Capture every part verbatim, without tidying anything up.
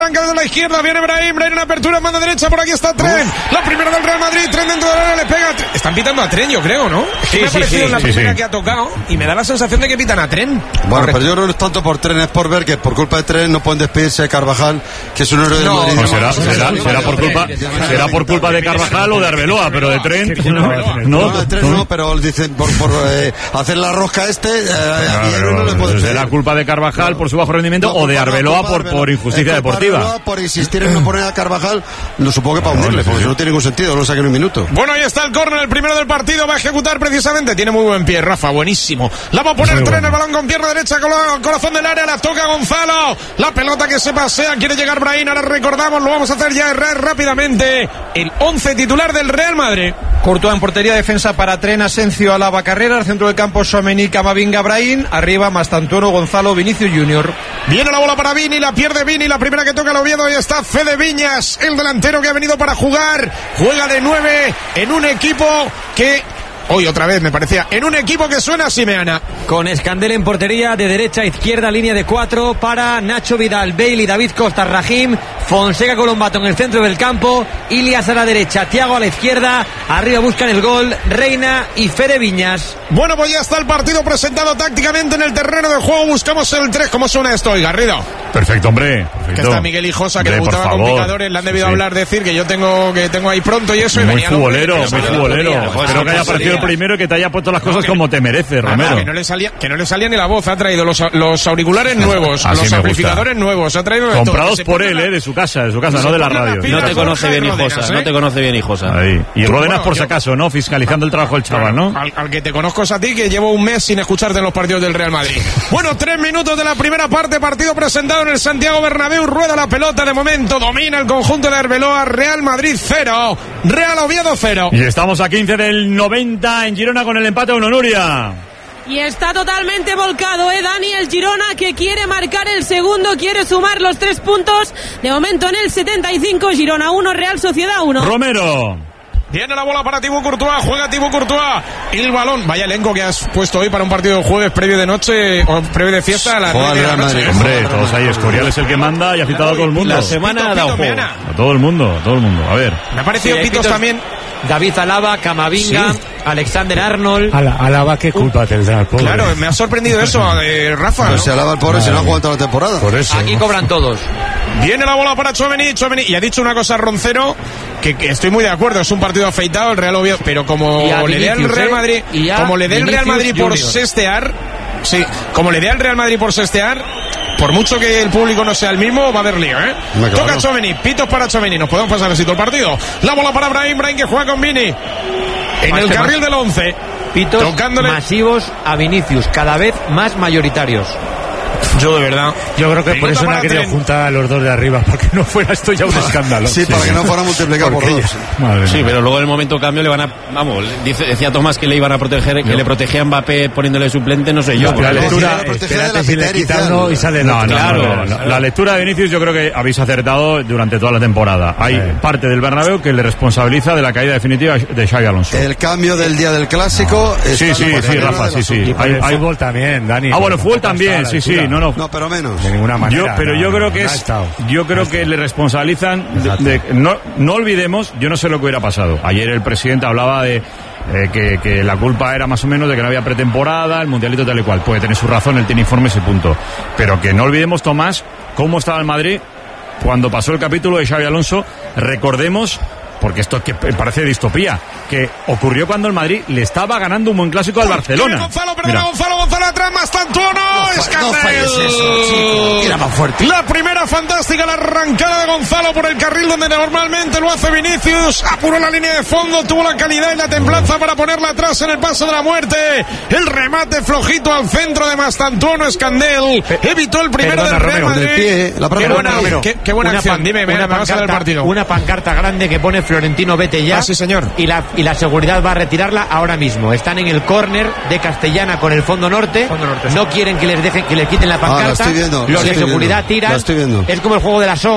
Arranca desde la izquierda, viene Brahim, Brahim en apertura, manda derecha, por aquí está Tren, Uf. la primera del Real Madrid, Tren dentro de la área, le pega, están pitando a Tren, yo creo, ¿no? Sí, me ha sí, parecido sí, en la sí, primera sí. que ha tocado y me da la sensación de que pitan a Tren. Bueno, pero yo creo que no es tanto por Tren, es por ver que por culpa de Tren no pueden despedirse de Carvajal, que es un héroe del no, Madrid. No, será, será, será, por culpa, será por culpa de Carvajal o de Arbeloa, pero de Tren no, no, no, de Tren no, pero dicen por, por eh, hacer la rosca este, eh, claro, no le puede será culpa de Carvajal por su bajo rendimiento no, o de Arbeloa por, por injusticia deportiva. Arbeloa por insistir en no poner a Carvajal, lo supongo que para hundirle, porque no tiene ningún sentido, no saque en un minuto. Bueno, ahí está el córner, el primero del partido, va a ejecutar precisamente, tiene muy buen pie, Rafa, buenísimo. La va a poner Tren, el balón con pierna derecha, con el corazón del área, la toca Gonzalo, la pelota que se pasea, quiere llegar Brahim, ahora recordamos, lo vamos a hacer ya errar rápidamente, el once titular del Real Madrid. Courtois en portería, defensa para Tren, Asensio, Alaba, Carrera, al centro del campo Tchouaméni, Camavinga, Brahim, arriba Mastantuono, Gonzalo, Vinicius Junior. Viene la bola para Vini, la pierde Vini, la primera que toca el Oviedo, y está Fede Viñas, el delantero que ha venido para jugar, juega de nueve en un equipo que... Hoy otra vez me parecía, en un equipo que suena a Simeana. Con Escandel en portería, de derecha a izquierda, línea de cuatro para Nacho Vidal, Bale y David Costa, Rahim, Fonseca, Colombato en el centro del campo, Ilias a la derecha, Thiago a la izquierda, arriba buscan el gol, Reina y Fede Viñas. Bueno, pues ya está el partido presentado tácticamente en el terreno de juego, buscamos el tres, ¿cómo suena esto hoy, Garrido? Perfecto, hombre. Perfecto. Que está Miguel Hijosa, que debutaba con picadores, le han debido sí. hablar, decir que yo tengo que tengo ahí pronto y eso. Muy y venía futbolero, muy futbolero. Espero que haya aparecido el primero y que te haya puesto las cosas no, como te mereces, Romero. Que no le salía, que no le salía ni la voz, ha traído los, los auriculares nuevos, Así los amplificadores nuevos, ha traído comprados todo, por él, eh, de su casa, de su casa, no de la radio. No te conoce bien Hijosa, ¿eh? no te conoce bien Hijosa. Ahí. Y Ródenas por si acaso, ¿no? Fiscalizando el trabajo del chaval, ¿no? Al, al que te conozco es a ti, que llevo un mes sin escucharte en los partidos del Real Madrid. Bueno, tres minutos de la primera parte, partido presentado en el Santiago Bernabéu, rueda la pelota de momento, domina el conjunto de Arbeloa, Real Madrid cero, Real Oviedo cero. Y estamos a quince del noventa en Girona con el empate uno, Nuria. Y está totalmente volcado, ¿eh, Dani? El Girona que quiere marcar el segundo, quiere sumar los tres puntos. De momento en el setenta y cinco, Girona uno, Real Sociedad uno. Romero. Viene la bola para Thibaut Courtois, juega Thibaut Courtois, el balón, vaya elenco que has puesto hoy para un partido de jueves previo de noche, o previo de fiesta a las nueve de la noche. Hombre, todos ahí, Escorial es el que manda y ha citado a todo el mundo. La semana ha dado juego. A todo el mundo, a todo el mundo, a ver. Me ha parecido sí, pitos, pitos también. David Alaba, Camavinga, sí. Alexander Arnold. Ala, Alaba, ¿qué culpa uh, tendrá el pobre? Claro, me ha sorprendido eso, eh, Rafa. Pero ¿no? Se Alaba el pobre, se no ha jugado toda la temporada. Por eso. Aquí cobran todos. Viene la bola para Tchouaméni, Tchouaméni, y ha dicho una cosa Roncero, que, que estoy muy de acuerdo, es un partido afeitado, el Real Oviedo, pero como le dé al Real Madrid, eh, como le dé el Real Madrid por Junior. sestear, sí, como le dé al Real Madrid por sestear, por mucho que el público no sea el mismo, va a haber lío, ¿eh? Claro. Toca Tchouaméni, pitos para Tchouaméni, nos podemos pasar así todo el partido. La bola para Brahim, Brahim que juega con Vini, en el carril del once. Pitos tocándole masivos a Vinicius, cada vez más mayoritarios. Yo de verdad, yo creo que por eso no ha querido juntar a los dos de arriba, para que no fuera esto ya un escándalo. Sí, sí, para que no fuera multiplicado por dos. Madre sí, mía. Pero luego en el momento cambio le van a, vamos, dice, decía Tomás que le iban a proteger, que no. le protegía a Mbappé poniéndole suplente, no sé yo. La, la lectura, espérate si le quita uno y sale no, no, claro. No, no, no. La lectura de Vinicius yo creo que habéis acertado durante toda la temporada. Hay sí. parte del Bernabéu que le responsabiliza de la caída definitiva de Xabi Alonso. El cambio del día del clásico. No. Sí, sí, sí, Rafa, sí, sí. Y hay, hay fútbol también, Dani. Ah, bueno, fútbol también, sí, sí, no, no. No, pero menos. De ninguna manera. Yo, pero no, yo creo no, que no es, yo creo que le responsabilizan de, de, no, no olvidemos, yo no sé lo que hubiera pasado. Ayer el presidente hablaba de eh, que, que la culpa era más o menos de que no había pretemporada, el mundialito tal y cual. Puede tener su razón, él tiene informes y punto. Pero que no olvidemos, Tomás, cómo estaba el Madrid cuando pasó el capítulo de Xabi Alonso. Recordemos, porque esto que parece distopía, que ocurrió cuando el Madrid le estaba ganando un buen clásico al Barcelona. Gonzalo, perdón, Gonzalo, Gonzalo atrás, Mastantuono, no, no falles eso, chico. Era más fuerte. La primera fantástica, la arrancada de Gonzalo por el carril donde normalmente lo hace Vinicius, apuró la línea de fondo, tuvo la calidad y la templanza para ponerla atrás en el paso de la muerte. El remate flojito al centro de Mastantuono, Escandel, evitó el primero del Real Madrid. Pie, la qué buena, qué, qué buena acción, pan, dime, una, pancarta, del partido. Una pancarta grande que pone Florentino, vete ya. Ah, sí, señor. Y la, y la seguridad va a retirarla ahora mismo. Están en el córner de Castellana con el fondo norte. Fondo norte no sí. quieren que les dejen, que les quiten la pancarta. Ah, lo estoy viendo. Los de seguridad tiran. Lo estoy viendo. Es como el juego de la soga.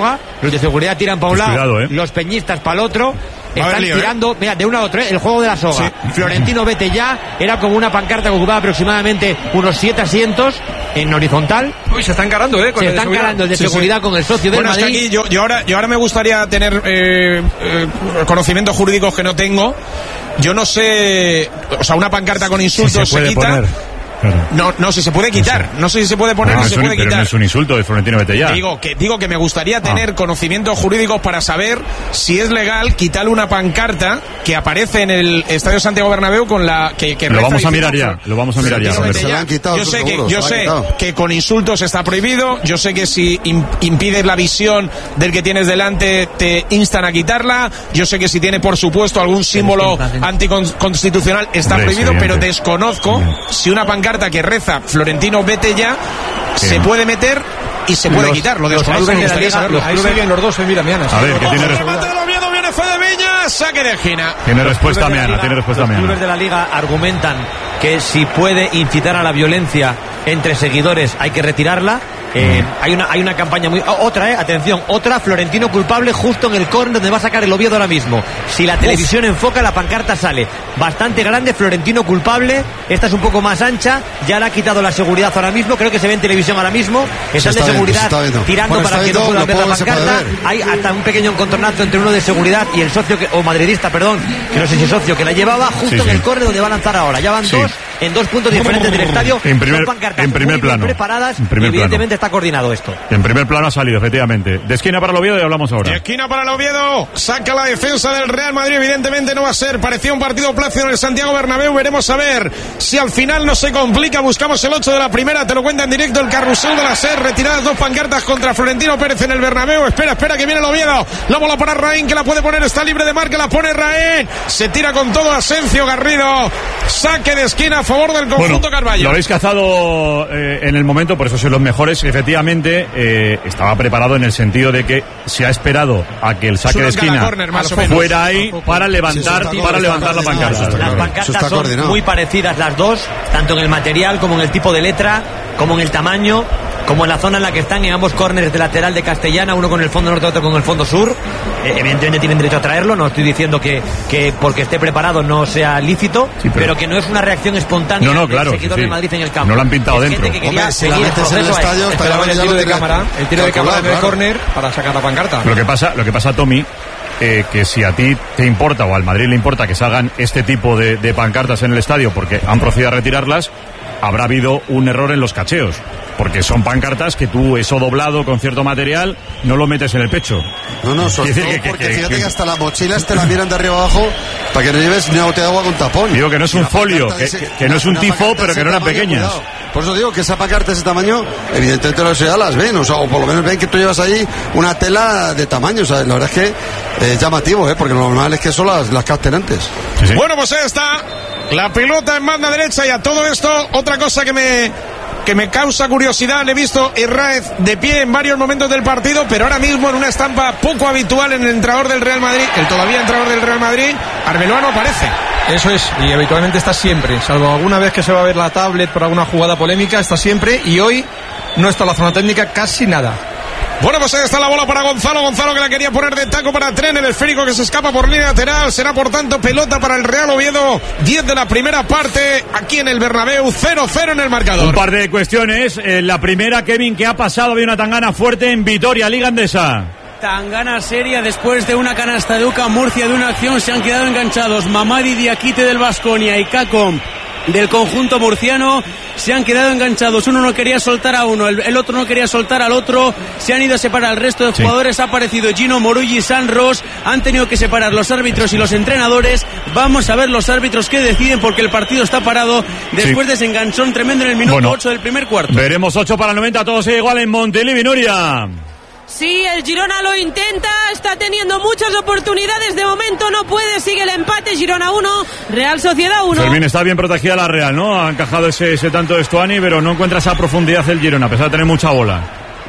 los de seguridad tiran para un pues lado, cuidado, ¿eh? los peñistas para el otro. Están lío, tirando, ¿eh? mira, de una a otra, ¿eh? El juego de la soga. Sí. Florentino, vete ya. Era como una pancarta que ocupaba aproximadamente unos siete asientos en horizontal. Uy, se están encarando, ¿eh? Con se el de están seguridad. encarando el de Sí, seguridad sí. con el socio del Bueno, hasta Madrid. aquí yo, yo, ahora, yo ahora me gustaría tener eh, eh, conocimientos jurídicos que no tengo. Yo no sé, o sea, una pancarta con insultos se puede se quita. poner. Claro. No, no, si se puede quitar. No sé si se puede poner No, o es se un, puede pero quitar. no es un insulto de Florentino, vete ya. Digo que, digo que me gustaría tener Ah. conocimientos jurídicos para saber si es legal quitarle una pancarta que aparece en el Estadio Santiago Bernabéu con la que, que Lo reza vamos a diciendo, mirar ya, lo vamos a mirar ya, Florentino, Roberto. vete Se ya. la han quitado, Yo eso sé, que, seguro, yo se la han sé quitado. que con insultos está prohibido. Yo sé que si im- impides la visión del que tienes delante te instan a quitarla. Yo sé que si tiene, por supuesto, algún símbolo anticonstitucional está Hombre, prohibido, es pero evidente. desconozco si una pancarta que reza Florentino, vete ya, Sí. se puede meter y se puede Los- quitar. Lo los desconozco, clubes me de la gustaría liga, saberlo. los Ahí siguen los dos, eh, mira, Miana. A ver, que tiene, res- Remate del Oviedo, viene Fede Viñas, saque de esquina. tiene respuesta Los clubes de la Meana, Liga- tiene respuesta Los clubes Meana. de la Liga argumentan que si puede incitar a la violencia entre seguidores hay que retirarla. Eh, hay una hay una campaña muy... oh, otra, eh, atención, otra, Florentino culpable justo en el córner donde va a sacar el Oviedo ahora mismo. Si la televisión enfoca, la pancarta sale bastante grande, Florentino culpable. Esta es un poco más ancha, ya le ha quitado la seguridad ahora mismo, creo que se ve en televisión ahora mismo. Están de está viendo, seguridad se está viendo. tirando Bueno, para está que no viendo, puedan lo ver la poco que se puede pancarta. ver. Hay hasta un pequeño encontronazo entre uno de seguridad y el socio, que, o madridista, perdón, que no sé si es socio, que la llevaba justo Sí, en sí. el córner donde va a lanzar ahora. Ya van Sí. dos en dos puntos diferentes del estadio. En primer- Son pancartas en primer muy bien plano. preparadas En primer y evidentemente plano. está coordinado esto. En primer plano ha salido, efectivamente. De esquina para el Oviedo y hablamos De ahora. esquina para el Oviedo, saca la defensa del Real Madrid, evidentemente no va a ser, parecía un partido plácido en el Santiago Bernabéu, veremos a ver si al final no se complica, buscamos el ocho de la primera, te lo cuenta en directo el carrusel de la S E R, retiradas dos pancartas contra Florentino Pérez en el Bernabéu, espera, espera que viene el Oviedo, la bola para Raín, que la puede poner, está libre de marca, la pone Raín, se tira con todo Asencio Garrido, saque de esquina a favor del conjunto Carballo. Lo habéis cazado eh, en el momento, por eso sois los mejores. Efectivamente, eh, estaba preparado en el sentido de que se ha esperado a que el saque de Es un esquina corner, más o menos. fuera ahí para levantar, Sí, eso está para coordinado, levantar la está pancarta. coordinado, Las Eso pancartas está son coordinado. muy parecidas las dos, tanto en el material como en el tipo de letra, como en el tamaño, como en la zona en la que están, en ambos córneres de lateral de Castellana, uno con el fondo norte, otro con el fondo sur. Eh, evidentemente tienen derecho a traerlo, no estoy diciendo que, que porque esté preparado no sea lícito, Sí, pero- pero... que no es una reacción espontánea No, no, del claro, seguidor sí, de sí. Madrid en el campo. No lo han pintado Es dentro. gente que quería Hombre, si la seguir el metes en el proceso a estadio, esto. está Esperaban el ya tiro lo de tenía cámara, el tiro de cámara en el calculado, córner para sacar la pancarta. Lo que pasa, lo que pasa, Tommy, eh, que si a ti te importa o al Madrid le importa que se hagan este tipo de, de pancartas en el estadio porque han procedido a retirarlas, habrá habido un error en los cacheos. Porque son pancartas que tú, eso doblado con cierto material, no lo metes en el pecho. No, no, sobre Quiere decir todo que- porque que- fíjate que- que hasta las mochilas te las miran de arriba abajo para que no lleves ni una botella de agua con tapón. Digo que no es Y un la folio, pancarta que- de ese- que- que no es un una tifo, pancarta pero de que ese no eran tamaño, pequeñas. cuidado. Por eso digo que esa pancarta de ese tamaño, evidentemente los ya las ven, o sea, o por lo menos ven que tú llevas ahí una tela de tamaño, o sea, la verdad es que es llamativo, ¿eh? Porque lo normal es que son las, las capten antes. Sí, sí. Bueno, pues ahí está la pelota en banda derecha y a todo esto, otra cosa que me que me causa curiosidad, le he visto Herráez de pie en varios momentos del partido, pero ahora mismo en una estampa poco habitual en el entrenador del Real Madrid, el todavía entrenador del Real Madrid, Arbeloa no aparece. Eso es, y habitualmente está siempre, salvo alguna vez que se va a ver la tablet por alguna jugada polémica, está siempre, y hoy no está en la zona técnica casi nada. Bueno, pues ahí está la bola para Gonzalo, Gonzalo que la quería poner de taco para Tren, el esférico que se escapa por línea lateral, será por tanto pelota para el Real Oviedo, diez de la primera parte, aquí en el Bernabéu, cero cero en el marcador. Un par de cuestiones. Eh, la primera, Kevin, que ha pasado, había una tangana fuerte en Vitoria, Liga Andesa. Tangana seria después de una canasta de Uca Murcia de una acción, se han quedado enganchados Mamadi Diakite del Baskonia y Kako del conjunto murciano, se han quedado enganchados, uno no quería soltar a uno, el, el otro no quería soltar al otro, se han ido a separar al resto de Sí. jugadores, ha aparecido Gino Morulli y San Ros, han tenido que separar los árbitros y los entrenadores, vamos a ver los árbitros que deciden porque el partido está parado después Sí. de ese enganchón tremendo en el minuto Bueno, ocho del primer cuarto. Veremos ocho para el noventa, todo sigue igual en Montilivi, Nuria. Sí, el Girona lo intenta, está teniendo muchas oportunidades, de momento no puede, sigue el empate, Girona uno, Real Sociedad uno. Fermín, está bien protegida la Real, ¿no? Ha encajado ese, ese tanto de Stuani, pero no encuentra esa profundidad el Girona, a pesar de tener mucha bola.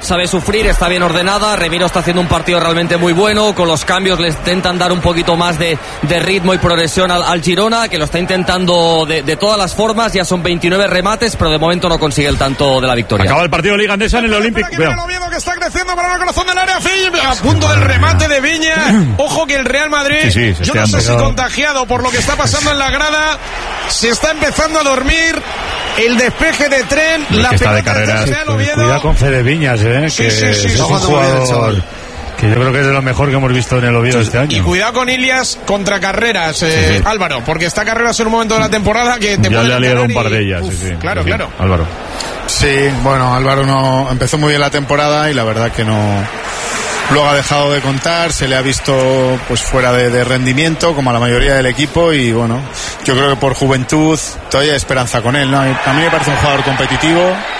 sabe sufrir, está bien ordenada. Remiro está haciendo un partido realmente muy bueno, con los cambios le intentan dar un poquito más de, de ritmo y progresión al, al Girona, que lo está intentando de, de todas las formas. Ya son veintinueve remates, pero de momento no consigue el tanto de la victoria. Acaba el partido de Liga Andesa en el Olímpico. El Oviedo que está creciendo para el corazón del área, a punto del remate de Viña. Ojo que el Real Madrid, sí, sí, yo no sé si contagiado por lo que está pasando en la grada, se está empezando a dormir. El despeje de Tren, la pelota de carreras. Real Oviedo. Cuidado con Fede Viñas, ¿eh? Sí, que sí, sí, es sí, un jugador que yo creo que es de lo mejor que hemos visto en el Oviedo sí, este año. Y cuidado con Ilias contra Carreras, eh, sí, sí. Álvaro, porque está Carreras en un momento de la temporada que te ya puede le ha liado un par y... de ellas. Uf, sí, sí, claro, sí, claro. Álvaro. Sí, bueno, Álvaro no empezó muy bien la temporada y la verdad que no. Luego ha dejado de contar, se le ha visto pues fuera de, de rendimiento, como a la mayoría del equipo, y bueno, yo creo que por juventud todavía hay esperanza con él, ¿no? A mí me parece un jugador competitivo,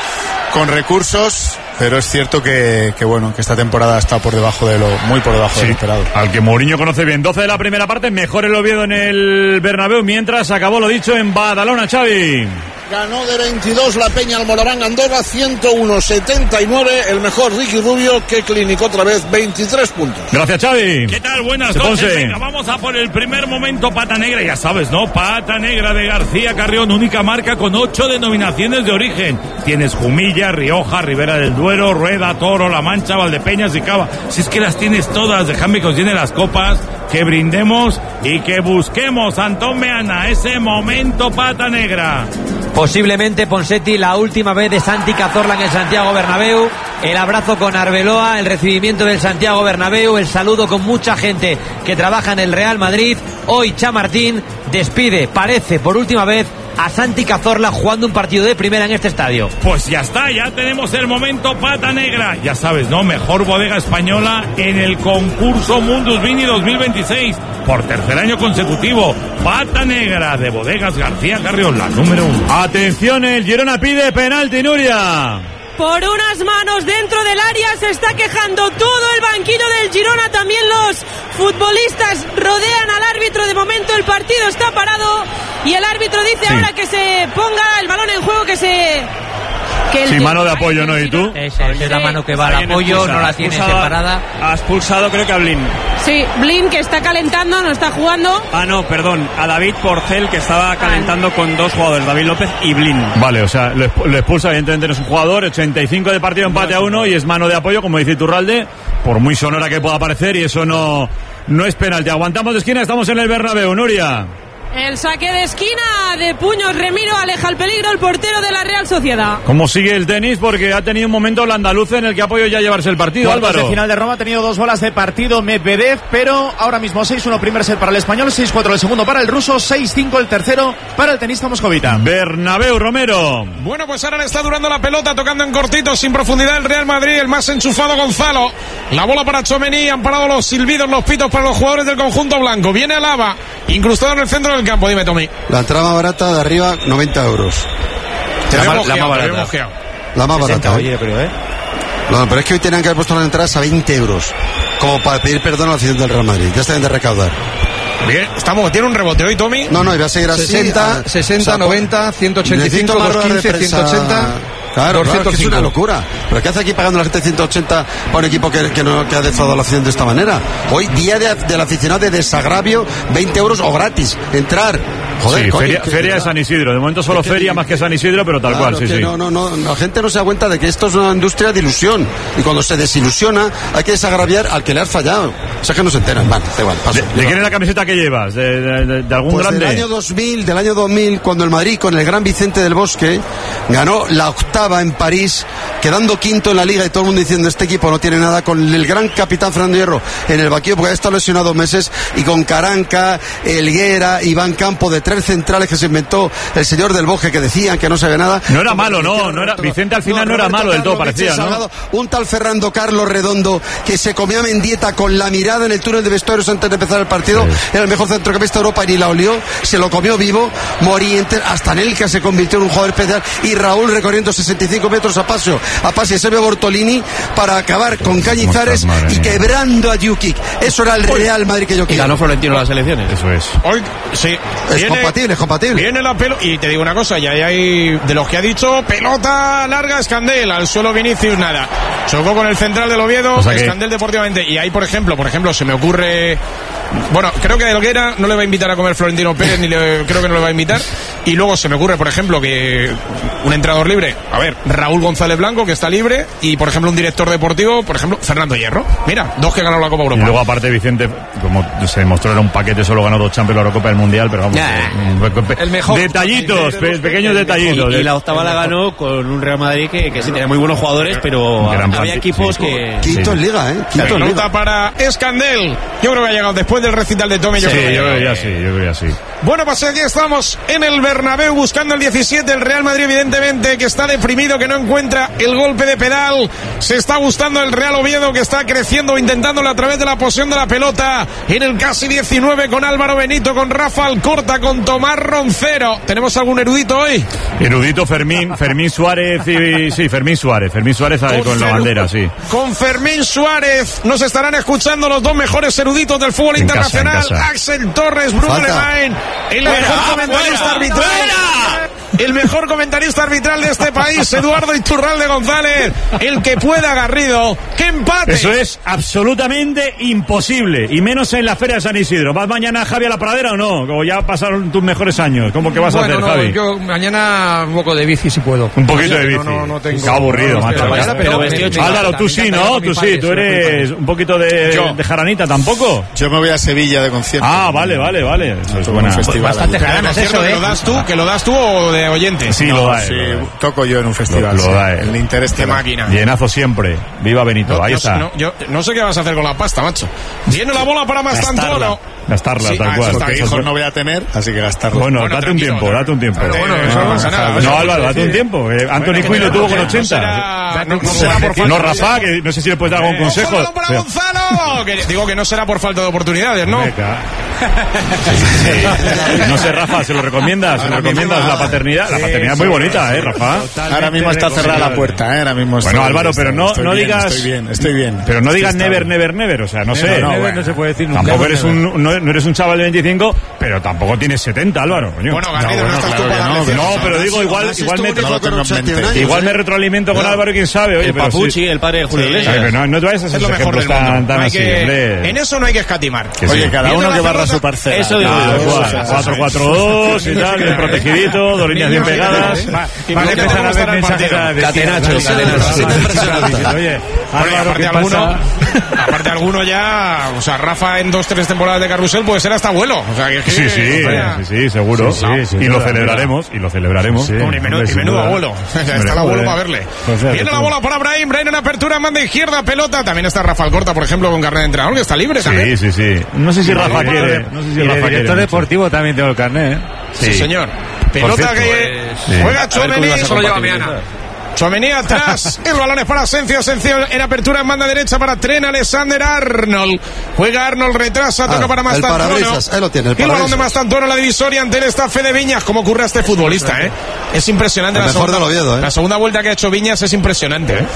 con recursos, pero es cierto que, que bueno, que esta temporada está por debajo de lo, muy por debajo sí, del esperado. Al que Mourinho conoce bien. doce de la primera parte, mejor el Oviedo en el Bernabéu, mientras acabó lo dicho en Badalona, Xavi. Ganó de veintidós la Peña al Moraván Andorra, ciento uno setenta y nueve, el mejor Ricky Rubio, que clinicó otra vez veintitrés puntos. Gracias, Xavi. ¿Qué tal? Buenas noches. Venga, vamos a por el primer momento Pata Negra, ya sabes, ¿no? Pata Negra de García Carrión, única marca con ocho denominaciones de origen. Tienes Jumilla, Rioja, Ribera del Duero, Rueda, Toro, La Mancha, Valdepeñas y Cava. Si es que las tienes todas, déjame que os llene las copas, que brindemos y que busquemos, Antón Meana, ese momento Pata Negra. Posiblemente, Ponseti, la última vez de Santi Cazorla en el Santiago Bernabéu. El abrazo con Arbeloa, el recibimiento del Santiago Bernabéu, el saludo con mucha gente que trabaja en el Real Madrid. Hoy Chamartín despide, parece por última vez, a Santi Cazorla jugando un partido de primera en este estadio. Pues ya está, ya tenemos el momento Pata Negra. Ya sabes, ¿no? Mejor bodega española en el concurso Mundus Vini dos mil veintiséis. Por tercer año consecutivo, Pata Negra de Bodegas García Carrión, la número uno. Atención, el Girona pide penalti, Nuria. Por unas manos dentro del área se está quejando todo el banquillo del Girona, también los futbolistas rodean al árbitro. De momento el partido está parado y el árbitro dice sí. ahora que se ponga el balón en juego, que se... Que el sí, mano de apoyo, ¿no? ¿Y tú? Esa es la mano que va al apoyo, no la tiene separada. Ha expulsado creo que a Blin. Sí, Blin, que está calentando, no está jugando. Ah, no, perdón, a David Porcel, que estaba calentando con dos jugadores, David López y Blin. Vale, o sea, lo expulsa, evidentemente no es un jugador, ochenta y cinco de partido, empate a uno, y es mano de apoyo, como dice Iturralde, por muy sonora que pueda parecer, y eso no, no es penalti. Aguantamos de esquina, estamos en el Bernabéu, Nuria. El saque de esquina de puños, Remiro aleja el peligro el portero de la Real Sociedad. ¿Cómo sigue el tenis? Porque ha tenido un momento el andaluz en el que ha podido ya llevarse el partido, Cuartos Álvaro. de final de Roma ha tenido dos bolas de partido Medvedev, pero ahora mismo seis uno primer set para el español, seis cuatro el segundo para el ruso, seis cinco el tercero para el tenista moscovita. Bernabéu, Romero. Bueno, pues ahora le está durando la pelota, tocando en cortito, sin profundidad el Real Madrid, el más enchufado Gonzalo. La bola para Tchouaméni, han parado los silbidos, los pitos para los jugadores del conjunto blanco. Viene Alaba, incrustado en el centro del campo, dime, Tommy. La entrada más barata de arriba, noventa euros. La, la, mojeado, la más barata. La más barata. Oye, ¿eh? pero, ¿eh? No, pero es que hoy tenían que haber puesto las entradas a veinte euros. Como para pedir perdón a la afición del Real Madrid. Ya está bien de recaudar. Bien, estamos, tiene un rebote hoy, Tommy. No, no, iba a seguir así. sesenta, a, sesenta, o sea, noventa, ciento ochenta y cinco, doscientos quince, ciento ochenta. Claro, claro, es que es una locura. ¿Pero qué hace aquí pagando la gente ciento ochenta para un equipo que, que, no, que ha defraudado la afición de esta manera? Hoy, día de, del aficionado de desagravio, veinte euros o gratis. Entrar. Joder, sí, coño, feria, feria de San Isidro. De momento solo feria más que San Isidro, pero tal claro, cual, sí, sí. No, no, no, la gente no se da cuenta de que esto es una industria de ilusión. Y cuando se desilusiona, hay que desagraviar al que le has fallado. O sea que no se enteran. Vale, da igual, paso. ¿De, ¿de quién es la camiseta que llevas? ¿De, de, de, de algún pues grande? Del año dos mil, del año dos mil, cuando el Madrid, con el gran Vicente del Bosque, ganó la octava en París, quedando quinto en la liga, y todo el mundo diciendo este equipo no tiene nada, con el gran capitán Fernando Hierro en el banquillo porque ha estado lesionado meses, y con Caranca, Helguera, Iván Campo, de tres centrales que se inventó el señor del Bosque, que decían que no sabe nada. No era malo, no, no era, Vicente al final no, no era malo del todo, parecía, ¿no? Un tal Fernando Carlos Redondo, que se comía Mendieta con la mirada mirada en el túnel de vestuarios antes de empezar el partido. Sí. Era el mejor centrocampista de Europa y ni la olió. Se lo comió vivo. Morientes, hasta Nelka se convirtió en un jugador especial. Y Raúl recorriendo sesenta y cinco metros a paso. A pase Sergio Bortolini para acabar con Cañizares y quebrando a Jukic. Eso era el Real Madrid que yo quiero. Y ganó Florentino las elecciones. Eso es. Hoy, sí. Es viene, compatible, es compatible. Viene la pelota. Y te digo una cosa, ya hay de los que ha dicho, pelota larga, Escandel. Al suelo Vinicius, nada. Chocó con el central del Oviedo, o sea Escandel que... deportivamente. Y ahí, por ejemplo, por ejemplo, se me ocurre. Bueno, creo que Helguera no le va a invitar a comer Florentino Pérez, ni le, creo que no le va a invitar. Y luego se me ocurre, por ejemplo, que un entrenador libre, a ver, Raúl González Blanco, que está libre, y por ejemplo un director deportivo, por ejemplo, Fernando Hierro. Mira, dos que ganaron la Copa Europa. Y luego aparte Vicente, como se demostró, era un paquete, solo ganó dos Champions, la Eurocopa del Mundial, pero vamos, yeah. el mejor. Detallitos, pe- pequeños detallitos. Y, y la octava la ganó con un Real Madrid que, que sí tenía muy buenos jugadores, pero había equipos sí. que... Quinto en Liga, ¿eh? Quinto en Liga. Para Escandel. Yo creo que ha llegado después del recital de Tommy. Sí, yo creo que, yo creo que ya sí, yo creo que ya sí. Bueno, pues aquí estamos en el Bernabéu buscando el diecisiete, el Real Madrid evidentemente que está deprimido, que no encuentra el golpe de pedal. Se está gustando el Real Oviedo, que está creciendo, intentándolo a través de la posesión de la pelota en el casi diecinueve, con Álvaro Benito, con Rafa Alcorta, con Tomás Roncero. ¿Tenemos algún erudito hoy? Erudito Fermín, Fermín Suárez y sí, Fermín Suárez, Fermín Suárez con, con la bandera, sí. Con Fermín Suárez nos estarán escuchando los dos mejores eruditos del fútbol en internacional, casa, casa. Axel Torres, Bruno Lemain, el mejor fuera, comentarista fuera, arbitral. Fuera. El mejor comentarista arbitral de este país, Eduardo Iturralde González, el que pueda Garrido, ¡qué empate! Eso es absolutamente imposible, y menos en la Feria de San Isidro. ¿Vas mañana, Javi, a la Pradera o no? Como ya pasaron tus mejores años, ¿cómo que vas bueno, a hacer, no, Javi? Yo mañana un poco de bici si puedo. Un poquito de bici. No, no, no tengo, qué aburrido, no, no, macho. Mañana, pero pero Álvaro, tú sí, ¿no? Tú sí, tú eres un poquito de, de jaranita, ¿tampoco? Yo me voy a Sevilla de concierto. Ah, vale, vale, vale. Eso es buena. Festival. Bastante jaranas eso, ¿eh? ¿Que lo das tú, que lo das tú o de oyente? Sí, no, lo da. Sí, lo da. toco yo en un festival. Lo, lo da. El interés de máquina. Llenazo siempre. Viva Benito. No, ahí no, está. No, yo no sé qué vas a hacer con la pasta, macho. Viene la bola para Mastantuono. Gastarla, sí, tal ah, cual. Porque hijos no voy a tener, así que gastarla. Bueno, bueno date un tiempo, date un tiempo. Pero bueno, eso no pasa nada. No, Álvaro, date un tiempo. Eh, Anthony Quinn lo tuvo con ochenta. No, Rafa, que no sé si le puedes dar algún consejo. ¡Ojo para Gonzalo! Que digo que no será por falta de oportunidades, ¿no? No sé, Rafa, ¿se lo recomiendas? ¿Se lo recomiendas la paternidad? La paternidad es muy bonita, ¿eh, Rafa? Ahora mismo está cerrada la puerta, ¿eh? Ahora mismo bueno, Álvaro, pero no, no digas... Estoy bien, estoy bien. Pero no digas never, never, never. O sea, no sé. No se puede decir nunca. Tampoco eres un, no, no eres un chaval de veinticinco, pero tampoco tienes setenta, Álvaro. Coño. Bueno, Garrido, no, bueno, no estás claro tú para no, no, pero digo, igual, igual me, no igual me retroalimento con Álvaro y quién sabe. Oye, el pero Papuchi, sí. el padre de Julio Iglesias. Pero no, no te vayas a hacer lo mejor del tan, tan no así, que, hombre. en eso no hay que escatimar. Que Oye, sí. cada uno que barra su parcela. Eso digo yo. cuatro cuatro dos y tal, bien protegidito, dos líneas bien pegadas. Vale, que tenemos que estar en partida. Catenachos, catenachos. Oye, aparte alguno, aparte alguno ya, o sea, Rafa en dos, tres temporadas de carrusel puede ser hasta abuelo. O sea, que sí, sí, sí, sí, seguro. Sí, sí, sí, y lo celebraremos, y lo celebraremos. Sí, Hombre, y menudo, y menudo abuelo. Está el abuelo para verle. Viene la bola para Brahim, Brahim en apertura, manda izquierda, pelota. También está Rafa Alcorta, por ejemplo, con carnet de entrenador, que está libre también. Sí, sí, sí. No sé si Rafa quiere. No sé si Rafa quiere. Director deportivo también tengo el carnet, ¿eh? Sí, señor. Pelota que juega Tchouaméni. Eso lo lleva Miana. Tchouaméni atrás, el balón es para Asensio, Asensio en apertura en banda derecha para Trent Alexander-Arnold, juega Arnold, retrasa, ah, toca para Mastantuono, ahí lo tiene, el, el balón de Mastantuono, la divisoria ante el staff de Viñas. Como ocurre a este futbolista, ¿eh? Es impresionante, el la mejor segunda, del Oviedo, ¿eh? La segunda vuelta que ha hecho Viñas es impresionante, ¿eh?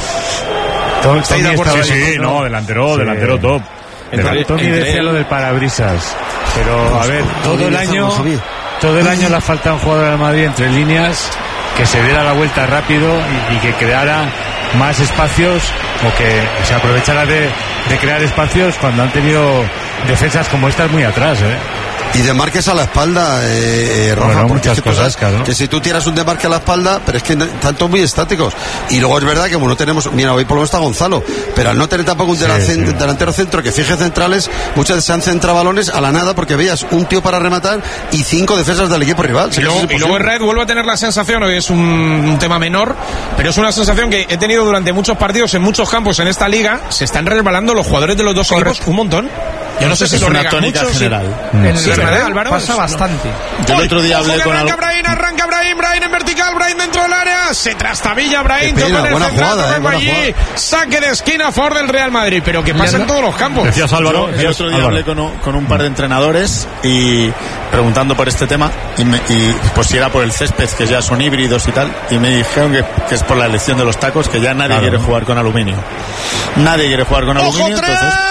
¿Estáis de acuerdo? Sí, sí, no, delantero, sí. delantero top. Entre, Tony entre decía él... lo del parabrisas, pero a ver, todo el año todo el año le ha faltado un jugador al Madrid entre líneas que se diera la vuelta rápido y, y que creara más espacios, o que se aprovechara de, de crear espacios cuando han tenido defensas como estas muy atrás, ¿eh? Y desmarques a la espalda, eh, Rafa, bueno, porque muchas es que, cosas, sabes, claro. que si tú tiras un desmarque a la espalda, pero es que están todos muy estáticos. Y luego es verdad que como no tenemos, mira, hoy por lo menos está Gonzalo, pero al no tener tampoco un sí, delantero, sí. delantero centro que fije centrales, muchas veces se han centrado balones a la nada porque veías un tío para rematar y cinco defensas del equipo rival. Y luego, y luego en Red vuelvo a tener la sensación, hoy es un, un tema menor, pero es una sensación que he tenido durante muchos partidos en muchos campos en esta liga, se están resbalando los jugadores de los dos Correcto. equipos un montón. Yo no, no sé si es una tónica mucho, general. Sí. En el sí, Bernabéu, Álvaro, pasa bastante. Yo el otro día hablé con arranca algo. Brahim, arranca Brahim, Brahim en vertical, Brahim dentro del área, se trastabilla Brahim, toca en el buena central, jugada, eh, buena allí, jugada. saque de esquina a favor del Real Madrid, pero que pasa en todos los campos. Decías Álvaro, Yo, el decías, otro día Álvaro. hablé con, con un par de entrenadores y preguntando por este tema y, me, y pues si era por el césped, que ya son híbridos y tal, y me dijeron que, que es por la elección de los tacos, que ya nadie Claro. quiere jugar con aluminio. Nadie quiere jugar con ¡Ojo, aluminio, tren! entonces...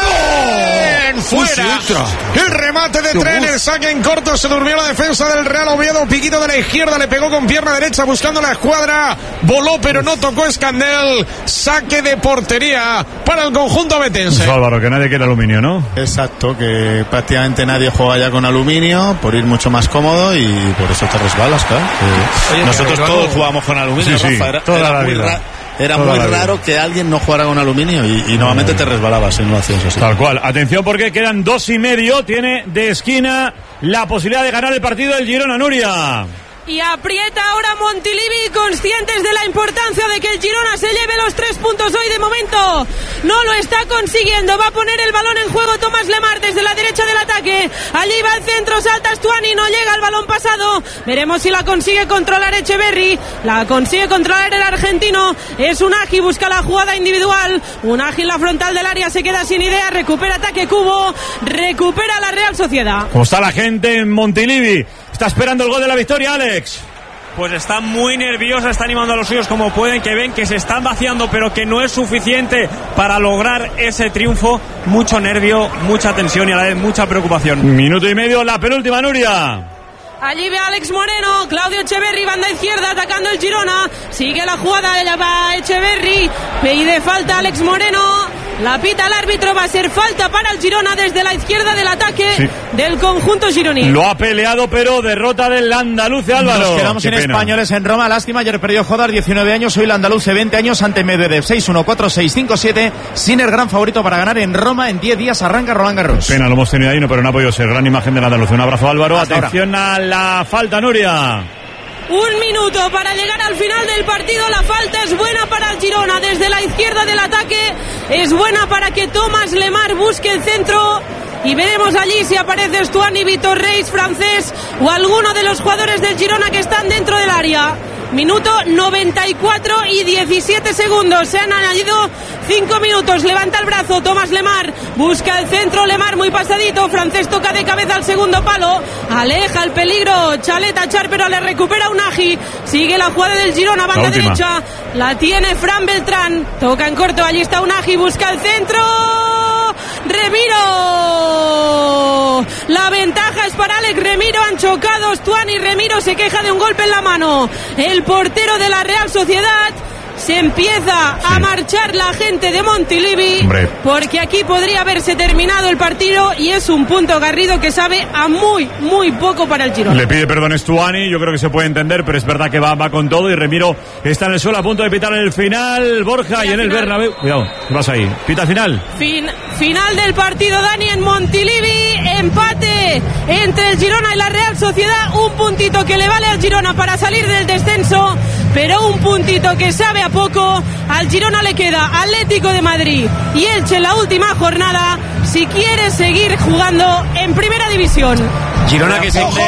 Fuera. El remate de Tren, el saque en corto, se durmió la defensa del Real Oviedo, piquito de la izquierda, le pegó con pierna derecha buscando la escuadra, voló pero no tocó Escandel, saque de portería para el conjunto betense. Pues Álvaro, que nadie quiere aluminio, ¿no? Exacto, que prácticamente nadie juega ya con aluminio por ir mucho más cómodo y por eso te resbalas, claro. Eh, Oye, nosotros pero todos luego- jugamos con aluminio, Sí, sí, Rafa, era, toda era la muy, vida. ra- era Toda muy la vida. raro que alguien no jugara con aluminio y, y normalmente te resbalabas si no lo hacías así. Tal cual. Atención porque quedan dos y medio. Tiene de esquina la posibilidad de ganar el partido el Girona, Nuria. Y aprieta ahora Montilivi, conscientes de la importancia de que el Girona se lleve los tres puntos hoy. De momento no lo está consiguiendo. Va a poner el balón en juego Tomás Lemar desde la derecha del ataque. Allí va el centro, salta Stuani, no llega el balón pasado. Veremos si la consigue controlar Echeverri. La consigue controlar el argentino. Es Unagi, busca la jugada individual. Unagi en la frontal del área, se queda sin idea. Recupera ataque Cubo. Recupera la Real Sociedad. ¿Cómo está la gente en Montilivi? Está esperando el gol de la victoria, Alex. Pues está muy nerviosa, está animando a los suyos como pueden, que ven que se están vaciando, pero que no es suficiente para lograr ese triunfo. Mucho nervio, mucha tensión y a la vez mucha preocupación. Minuto y medio, la penúltima, Nuria. Allí ve a Alex Moreno, Claudio Echeverri, banda izquierda, atacando el Girona. Sigue la jugada, ella va Echeverri, pide falta Alex Moreno. La pita el árbitro, va a ser falta para el Girona desde la izquierda del ataque Sí. del conjunto gironí. Lo ha peleado, pero derrota del andaluz, Álvaro. Nos quedamos Qué sin pena. españoles en Roma. Lástima, ayer perdió Jodar, diecinueve años. Hoy el andaluz, veinte años ante Medvedev. seis uno, cuatro seis, cinco siete. Sin el gran favorito para ganar en Roma. En diez días arranca Roland Garros. Pena, lo hemos tenido ahí, no, pero no ha podido ser. Gran imagen del andaluz. Un abrazo, Álvaro. Hasta Atención a la falta, Nuria. Un minuto para llegar al final del partido. La falta es buena para el Girona desde la izquierda del ataque. Es buena para que Tomás Lemar busque el centro. Y veremos allí si aparece Stuani, Vitor Reis, francés, o alguno de los jugadores del Girona que están dentro del área. Minuto noventa y cuatro y diecisiete segundos. Se han añadido cinco minutos. Levanta el brazo Tomás Lemar. Busca el centro. Lemar muy pasadito. Francés toca de cabeza al segundo palo. Aleja el peligro. Chaleta Char, pero le recupera Unagi. Sigue la jugada del Girona. Banda derecha. La tiene Fran Beltrán. Toca en corto. Allí está Unagi. Busca el centro. Remiro. La ventaja es para Alex Remiro. Han chocado Stuani y Remiro se queja de un golpe en la mano. El portero de la Real Sociedad. Se empieza a marchar la gente de Montilivi. Hombre. Porque aquí podría haberse terminado el partido. Y es un punto Garrido que sabe a muy, muy poco para el Girona. Le pide perdón Stuani, yo creo que se puede entender, pero es verdad que va, va con todo y Remiro está en el suelo a punto de pitar en el final. Borja y en el Bernabéu. Cuidado, ¿qué pasa ahí? Pita final. Fin, final del partido, Dani, en Montilivi. Empate entre el Girona y la Real Sociedad. Un puntito que le vale al Girona para salir del descenso, pero un puntito que sabe a poco. Al Girona le queda Atlético de Madrid y Elche en la última jornada si quiere seguir jugando en primera división. Girona que se... ¡Ojo,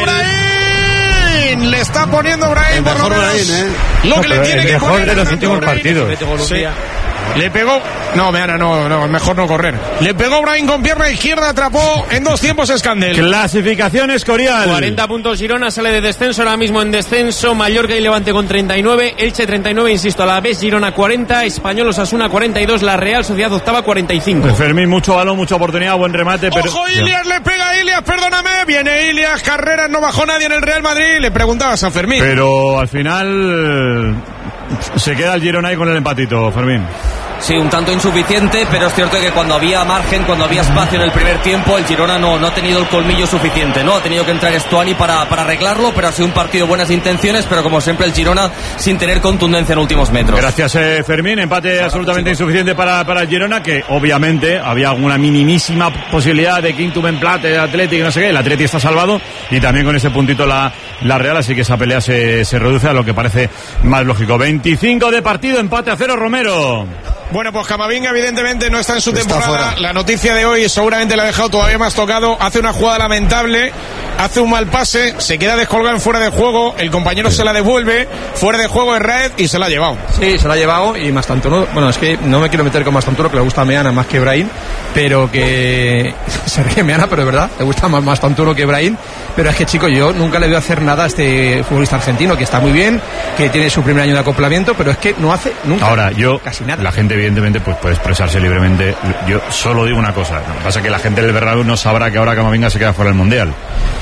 Brahim! Le está poniendo Brahim El por lo mejor menos Brahim, ¿eh? lo No, que le pero tiene el que mejor poner de los tanto últimos Brahim. partidos. Sí. Le pegó, no, Meana, no, no, mejor no correr. Le pegó Brahim con pierna izquierda, atrapó en dos tiempos Escandel. Clasificación Escorial. cuarenta puntos Girona, sale de descenso, ahora mismo en descenso. Mallorca y Levante con treinta y nueve, Elche treinta y nueve, insisto, a la vez Girona cuarenta, Español Osasuna cuarenta y dos, la Real Sociedad octava cuarenta y cinco. Fermín, mucho balón, mucha oportunidad, buen remate. Pero... Ojo, Ilias, le pega a Ilias, perdóname. Viene Ilias, Carreras, no bajó nadie en el Real Madrid. Le preguntabas a Fermín. Pero al final se queda el Girona ahí con el empatito, Fermín. Sí, un tanto insuficiente, pero es cierto que cuando había margen, cuando había espacio en el primer tiempo, el Girona no, no ha tenido el colmillo suficiente, ¿no? Ha tenido que entrar Stuani para, para arreglarlo, pero ha sido un partido de buenas intenciones, pero como siempre el Girona sin tener contundencia en últimos metros. Gracias, eh, Fermín. Empate claro, absolutamente chicos. insuficiente para, para el Girona, que obviamente había alguna minimísima posibilidad de quintum empate, Atlético, no sé qué. El Atlético está salvado y también con ese puntito la, la Real, así que esa pelea se, se reduce a lo que parece más lógico. veinticinco de partido, empate a cero, Romero. Bueno, pues Camavinga evidentemente no está en su está temporada. Fuera. La noticia de hoy seguramente la ha dejado todavía más tocado. Hace una jugada lamentable hace un mal pase, se queda descolgado en fuera de juego, el compañero sí. se la devuelve, fuera de juego es Raed y se la ha llevado. Sí, se la ha llevado y Mastantuono, bueno, es que no me quiero meter con Mastantuono, que le gusta a Meana más que Brahim, pero que se ríe Meana, pero es verdad, le gusta más Mastantuono que Brahim, pero es que, chico, yo nunca le voy a hacer nada a este futbolista argentino, que está muy bien, que tiene su primer año de acoplamiento, pero es que no hace nunca Ahora, yo, casi nada. La gente evidentemente pues puede expresarse libremente. Yo solo digo una cosa, lo que pasa es que la gente del Bernabéu no sabrá que ahora Camavinga se queda fuera del Mundial.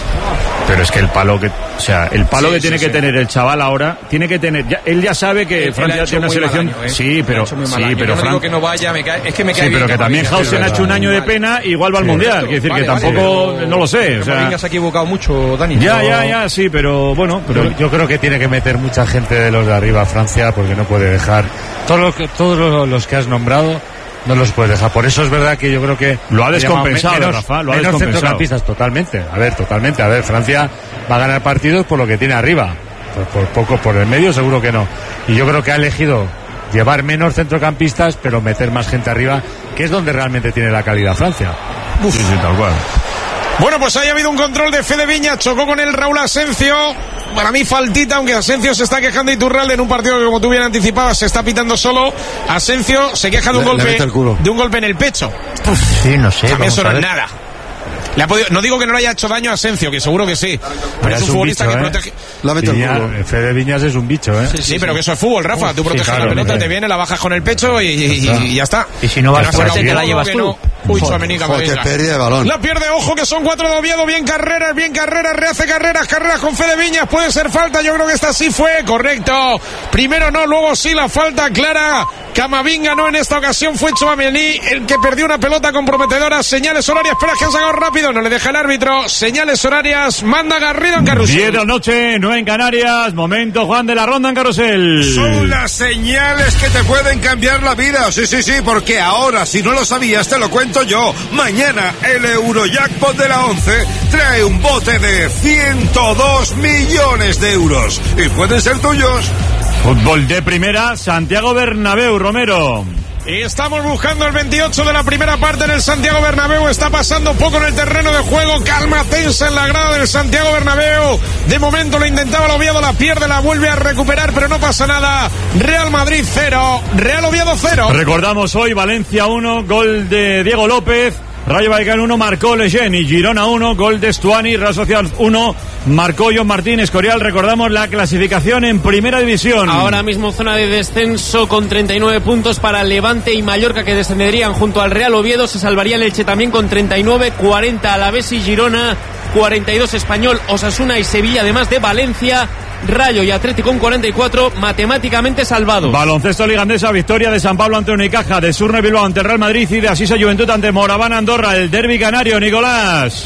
Pero es que el palo que, o sea, el palo sí, que sí, tiene sí. que tener el chaval ahora, tiene que tener, ya, él ya sabe que él, Francia él tiene una selección, año, ¿eh? sí, pero, sí, pero no Fran... digo que no vaya, me cae, es que me cae sí, pero que también Hausen ha hecho un año de pena, igual va al Mundial, quiere decir vale, que tampoco, vale, no lo sé, o sea, Camavinga se ha equivocado mucho, Dani. Ya, ya, ya, sí, pero bueno, pero yo, yo creo que tiene que meter mucha gente de los de arriba a Francia, porque no puede dejar todos los que, todos los que has nombrado. No los puedes dejar. Por eso es verdad que yo creo que lo ha descompensado, menos, Rafa, lo ha menos descompensado. Centrocampistas, totalmente. A ver, totalmente. A ver, Francia va a ganar partidos por lo que tiene arriba. Por, por poco, por el medio seguro que no. Y yo creo que ha elegido llevar menos centrocampistas, pero meter más gente arriba, que es donde realmente tiene la calidad Francia. Uf. Sí, sí, tal cual. Bueno, pues ahí ha habido un control de Fede Viñas, chocó con el Raúl Asencio. Para mí faltita, aunque Asencio se está quejando, Iturralde, en un partido que, como tú bien anticipabas, se está pitando solo. Asencio se queja de un le, golpe le de un golpe en el pecho. Uf, sí, no sé. También eso no es nada. Le ha podido, no digo que no le haya hecho daño a Asencio, que seguro que sí, pero es un, un futbolista bicho, que ¿eh? protege. La mete Viña, el culo. Fede Viñas es un bicho, ¿eh? Sí, sí, sí, pero que eso es fútbol, Rafa. Uf, tú proteges sí, claro, la pelota, sí. te viene, la bajas con el pecho y, y, y ya está. Y si no vas fuerte, te la llevas tú. No. Uy, Tchouaméni, Camavinga. Que pérdida de balón. La pierde, ojo, que son cuatro de Oviedo. Bien Carreras, bien Carreras, rehace Carreras, Carreras con Fede Viñas. Puede ser falta, yo creo que esta sí fue, correcto. Primero no, luego sí, la falta clara. Camavinga no, en esta ocasión fue Tchouaméni el que perdió una pelota comprometedora. Señales horarias, espera que han sacado rápido, no le deja el árbitro. Señales horarias, manda Garrido en Carrusel. diez de la noche, nueve en Canarias. Momento, Juan, de la ronda en Carrusel. Son las señales que te pueden cambiar la vida. Sí, sí, sí, porque ahora, si no lo sabías, te lo cuento yo. Mañana el Eurojackpot de la once trae un bote de ciento dos millones de euros. Y pueden ser tuyos. Fútbol de primera, Santiago Bernabéu, Romero. Y estamos buscando el veintiocho de la primera parte en el Santiago Bernabéu. Está pasando poco en el terreno de juego. Calma tensa en la grada del Santiago Bernabéu. De momento lo intentaba el Oviedo, la pierde, la vuelve a recuperar, pero no pasa nada. Real Madrid cero, Real Oviedo cero. Recordamos hoy Valencia uno, gol de Diego López. Rayo Vallecano uno, marcó Leyen, y Girona uno, gol de Stuani. Real Sociedad uno, marcó John Martín. Escorial, recordamos la clasificación en Primera División. Ahora mismo zona de descenso con treinta y nueve puntos para Levante y Mallorca, que descenderían junto al Real Oviedo. Se salvaría el Elche también con treinta y nueve, cuarenta Alavés y Girona, cuarenta y dos Español, Osasuna y Sevilla, además de Valencia, Rayo y Atlético con cuarenta y cuatro, matemáticamente salvados. Baloncesto Liga Andesa, victoria de San Pablo ante Unicaja, de Surne Bilbao ante Real Madrid y de Asisa Juventud ante Moraván Andorra. El derbi canario, Nicolás.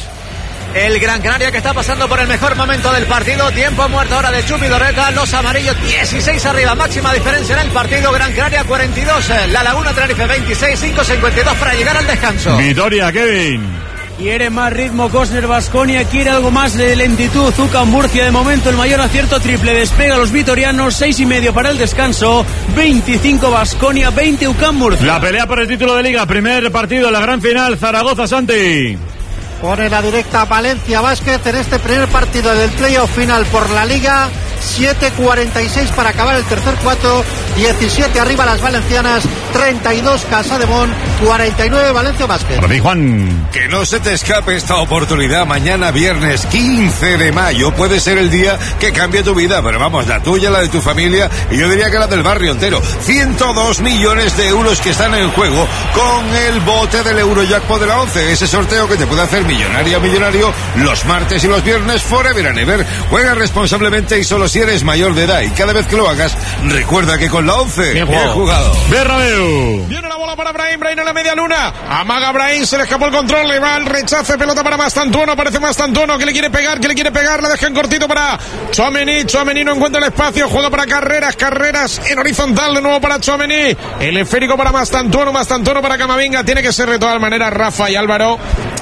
El Gran Canaria, que está pasando por el mejor momento del partido. Tiempo muerto ahora de Chupi Dorreta. Los amarillos dieciséis arriba, máxima diferencia en el partido. Gran Canaria cuarenta y dos, La Laguna Tenerife veintiséis, cinco cincuenta y dos para llegar al descanso. Vitoria, Kevin. Quiere más ritmo Cosner Baskonia, quiere algo más de lentitud Zucca Murcia. De momento el mayor acierto triple, despega a los vitorianos, seis y medio para el descanso, veinticinco Baskonia, veinte U C A M Murcia. La pelea por el título de Liga, primer partido, la gran final, Zaragoza Santi. Pone la directa Valencia Vázquez en este primer partido del playoff final por la Liga. siete cuarenta y seis para acabar el tercer cuarto. diecisiete arriba las valencianas, treinta y dos Casademont, cuarenta y nueve Valencia Vázquez. Para ti, Juan. Que no se te escape esta oportunidad. Mañana viernes quince de mayo puede ser el día que cambie tu vida, pero vamos, la tuya, la de tu familia y yo diría que la del barrio entero. ciento dos millones de euros que están en juego con el bote del Eurojackpot de la once. Ese sorteo que te puede hacer millonario a millonario los martes y los viernes forever and ever. Juega responsablemente y solo si eres mayor de edad, y cada vez que lo hagas recuerda que con la once bien jugado, bien jugado. Bernabéu. Viene la bola para Brahim, Brahim en la media luna, amaga Brahim, se le escapó el control, le va el rechace, pelota para Mastantuono, parece Mastantuono que le quiere pegar, que le quiere pegar, la deja en cortito para Tchouaméni, Tchouaméni no encuentra el espacio, juega para Carreras, Carreras en horizontal de nuevo para Tchouaméni, el esférico para Mastantuono, Mastantuono para Camavinga. Tiene que ser de todas maneras, Rafa y Álvaro,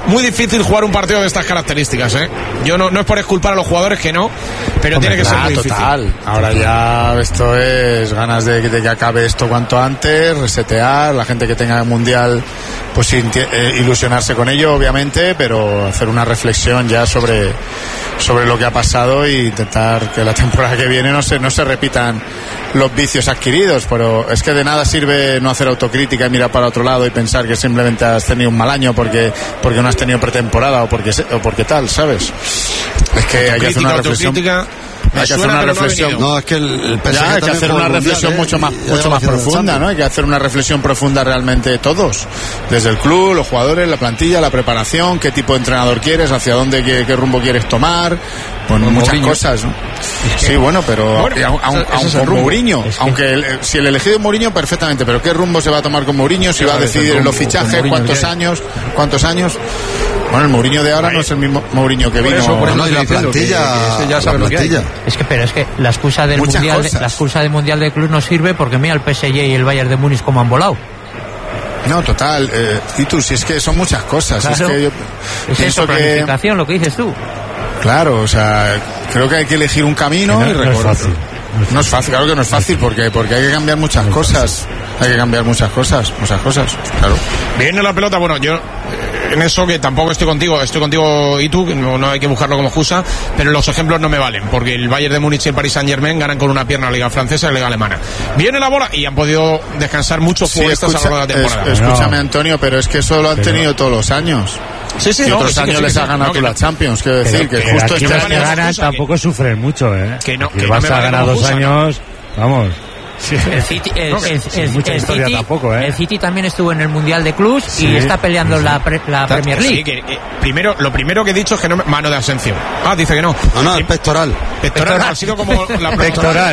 muy difícil jugar un partido de estas características, ¿eh? Yo no, no es por exculpar a los jugadores, que no, pero Hombre, tiene que claro, ser muy total. difícil. Ahora ya esto es ganas de, de que acabe esto cuanto antes, resetear, la gente que tenga el mundial, pues eh, ilusionarse con ello, obviamente, pero hacer una reflexión ya sobre, sobre lo que ha pasado e intentar que la temporada que viene no se, no se repitan los vicios adquiridos. Pero es que de nada sirve no hacer autocrítica y mirar para otro lado y pensar que simplemente has tenido un mal año porque, porque no has tenido pretemporada o porque, o porque tal, ¿sabes? Es que hay que hacer una reflexión. Hay que hacer una reflexión. No, es que el, el P S G ya, hay que hacer una reflexión mundial, mucho más, mucho más profunda, ¿no? Hay que hacer una reflexión profunda realmente todos, desde el club, los jugadores, la plantilla, la preparación, qué tipo de entrenador quieres, hacia dónde, qué, qué rumbo quieres tomar, bueno, muchas Mourinho. cosas, ¿no? Es que, sí, bueno, pero bueno, aun, aun, aun es con Mourinho, es que... aunque el, si el elegido es Mourinho, perfectamente, pero qué rumbo se va a tomar con Mourinho, si va a decidir en los fichajes, cuántos años, cuántos años. Bueno, el Mourinho de ahora no es el mismo Mourinho que vino. Por eso, por eso no, y la plantilla, que, que ya sabe la plantilla. Es que, pero es que la excusa del Muchas mundial, de, la excusa del mundial de club no sirve porque mira el P S G y el Bayern de Múnich como han volado. No, total. Eh, y tú, si es que son muchas cosas. Claro. Es que yo es pienso eso, planificación, que... lo que dices tú. Claro, o sea, creo que hay que elegir un camino no, y no es fácil. No es fácil, claro que no es fácil, porque porque hay que cambiar muchas no cosas. Hay que cambiar muchas cosas, muchas cosas, claro. Viene la pelota, bueno, yo en eso que tampoco estoy contigo, estoy contigo y tú, que no, no hay que buscarlo como excusa, pero los ejemplos no me valen, porque el Bayern de Múnich y el Paris Saint-Germain ganan con una pierna la Liga Francesa y la Liga Alemana. Viene la bola y han podido descansar muchos futbolistas sí, a lo largo de la temporada. Es, escúchame, Antonio, pero es que eso lo han pero... tenido todos los años. Sí, sí, y no, otros sí, años sí, les sí, ha ganado no, la Champions, quiero decir, pero, que justo este año ganan tampoco sufren mucho, ¿eh? Que no, que que vas no a ganar dos años, ¿no? Vamos. Sí. El City, el, el, el, el, mucha el historia City, tampoco, ¿eh? El City también estuvo en el Mundial de Clubs sí, y está peleando sí. la, pre, la Premier League. Sí, que, eh, primero, lo primero que he dicho es que no me, mano de Asensio. Ah, dice que no. No, no, el pectoral. Pectoral, pectoral. Ha sido como la pectoral.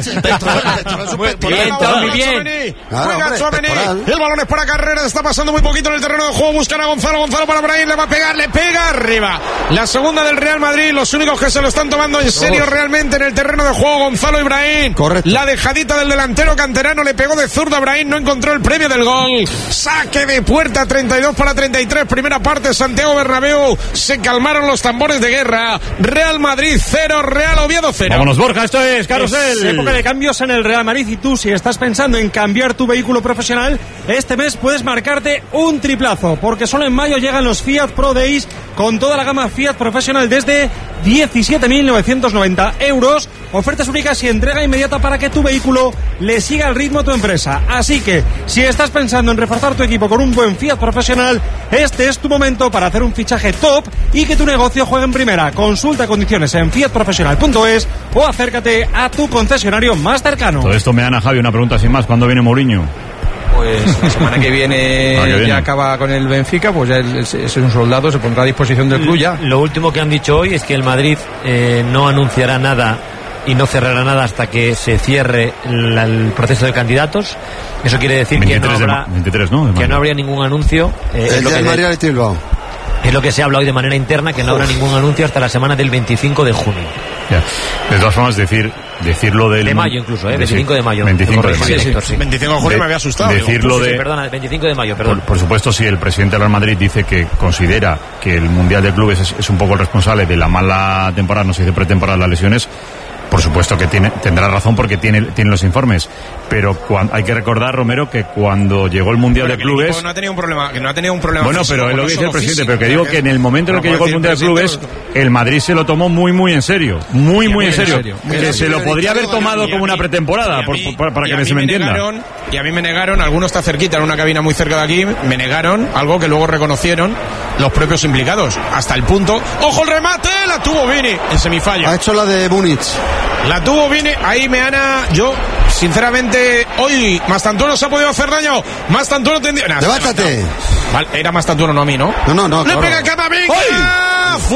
Bien, muy bien. Juega Tchouaméni. El balón es para Carreras, está pasando muy poquito en el terreno de juego. Buscan a Gonzalo, Gonzalo para Brahim, le va a pegar, le pega arriba. La segunda del Real Madrid, los únicos que se lo están tomando en serio oh. realmente en el terreno de juego, Gonzalo Ibrahim. Correcto. La dejadita del delantero canterano le pegó de zurda. Brahim no encontró el premio del gol. Saque de puerta, treinta y dos para treinta y tres. Primera parte, Santiago Bernabéu. Se calmaron los tambores de guerra. Real Madrid cero, Real Oviedo cero. Vámonos, Borja, esto es Carrusel. Es época de cambios en el Real Madrid y tú, si estás pensando en cambiar tu vehículo profesional, este mes puedes marcarte un triplazo, porque solo en mayo llegan los Fiat Pro Days con toda la gama Fiat profesional desde diecisiete mil novecientos noventa euros. Ofertas únicas y entrega inmediata para que tu vehículo le siga el ritmo a tu empresa. Así que, si estás pensando en reforzar tu equipo con un buen Fiat profesional, este es tu momento para hacer un fichaje top y que tu negocio juegue en primera. Consulta condiciones en fiat profesional punto es o acércate a tu concesionario más cercano. Todo esto me dan a Javi una pregunta sin más. ¿Cuándo viene Mourinho? Pues la semana que viene, ah, que viene ya acaba con el Benfica, pues ya es, es un soldado, se pondrá a disposición del club ya. Lo último que han dicho hoy es que el Madrid eh, no anunciará nada y no cerrará nada hasta que se cierre la, el proceso de candidatos. Eso quiere decir que no, habrá, de, veintitrés, ¿no? que no habría ningún anuncio. Eh, el día del Madrid al Bilbao. Es lo que se habla hoy de manera interna, que no habrá ningún anuncio hasta la semana del veinticinco de junio. Ya. De todas formas, decir decirlo del... De mayo incluso, ¿eh? veinticinco de mayo. veinticinco de mayo. Sí, sí. sí. veinticinco de junio de, me había asustado. Decirlo de... Sí, perdona, veinticinco de mayo, perdón. Por, por supuesto, si el presidente del Real Madrid dice que considera que el Mundial de Clubes es, es un poco el responsable de la mala temporada, no se dice pretemporada, las lesiones, por supuesto que tiene, tendrá razón porque tiene, tiene los informes. Pero cuando, hay que recordar, Romero, que cuando llegó el Mundial pero de Clubes... No ha tenido un problema, que no ha tenido un problema Bueno, físico, pero es lo que dice el presidente, físico, pero que digo que en el momento en el que llegó el Mundial de Clubes, el Madrid se lo tomó muy, muy en serio. Muy, muy en serio. En serio. Que se lo podría haber tomado como una pretemporada, por, por, para que se me entienda. Negaron, y a mí me negaron, alguno está cerquita, en una cabina muy cerca de aquí, me negaron algo que luego reconocieron los propios implicados. Hasta el punto... ¡Ojo el remate! La tuvo Vini en semifalla. Ha hecho la de Múnich. La tuvo Vini, ahí Meana, yo, sinceramente, hoy Mastantuono se ha podido hacer daño. Mastantuono tendría... ¡Levántate! Vale, era Mastantuono, no a mí, ¿no? No, no, no. ¡Le claro. pega Camavinga! ¡Fuera!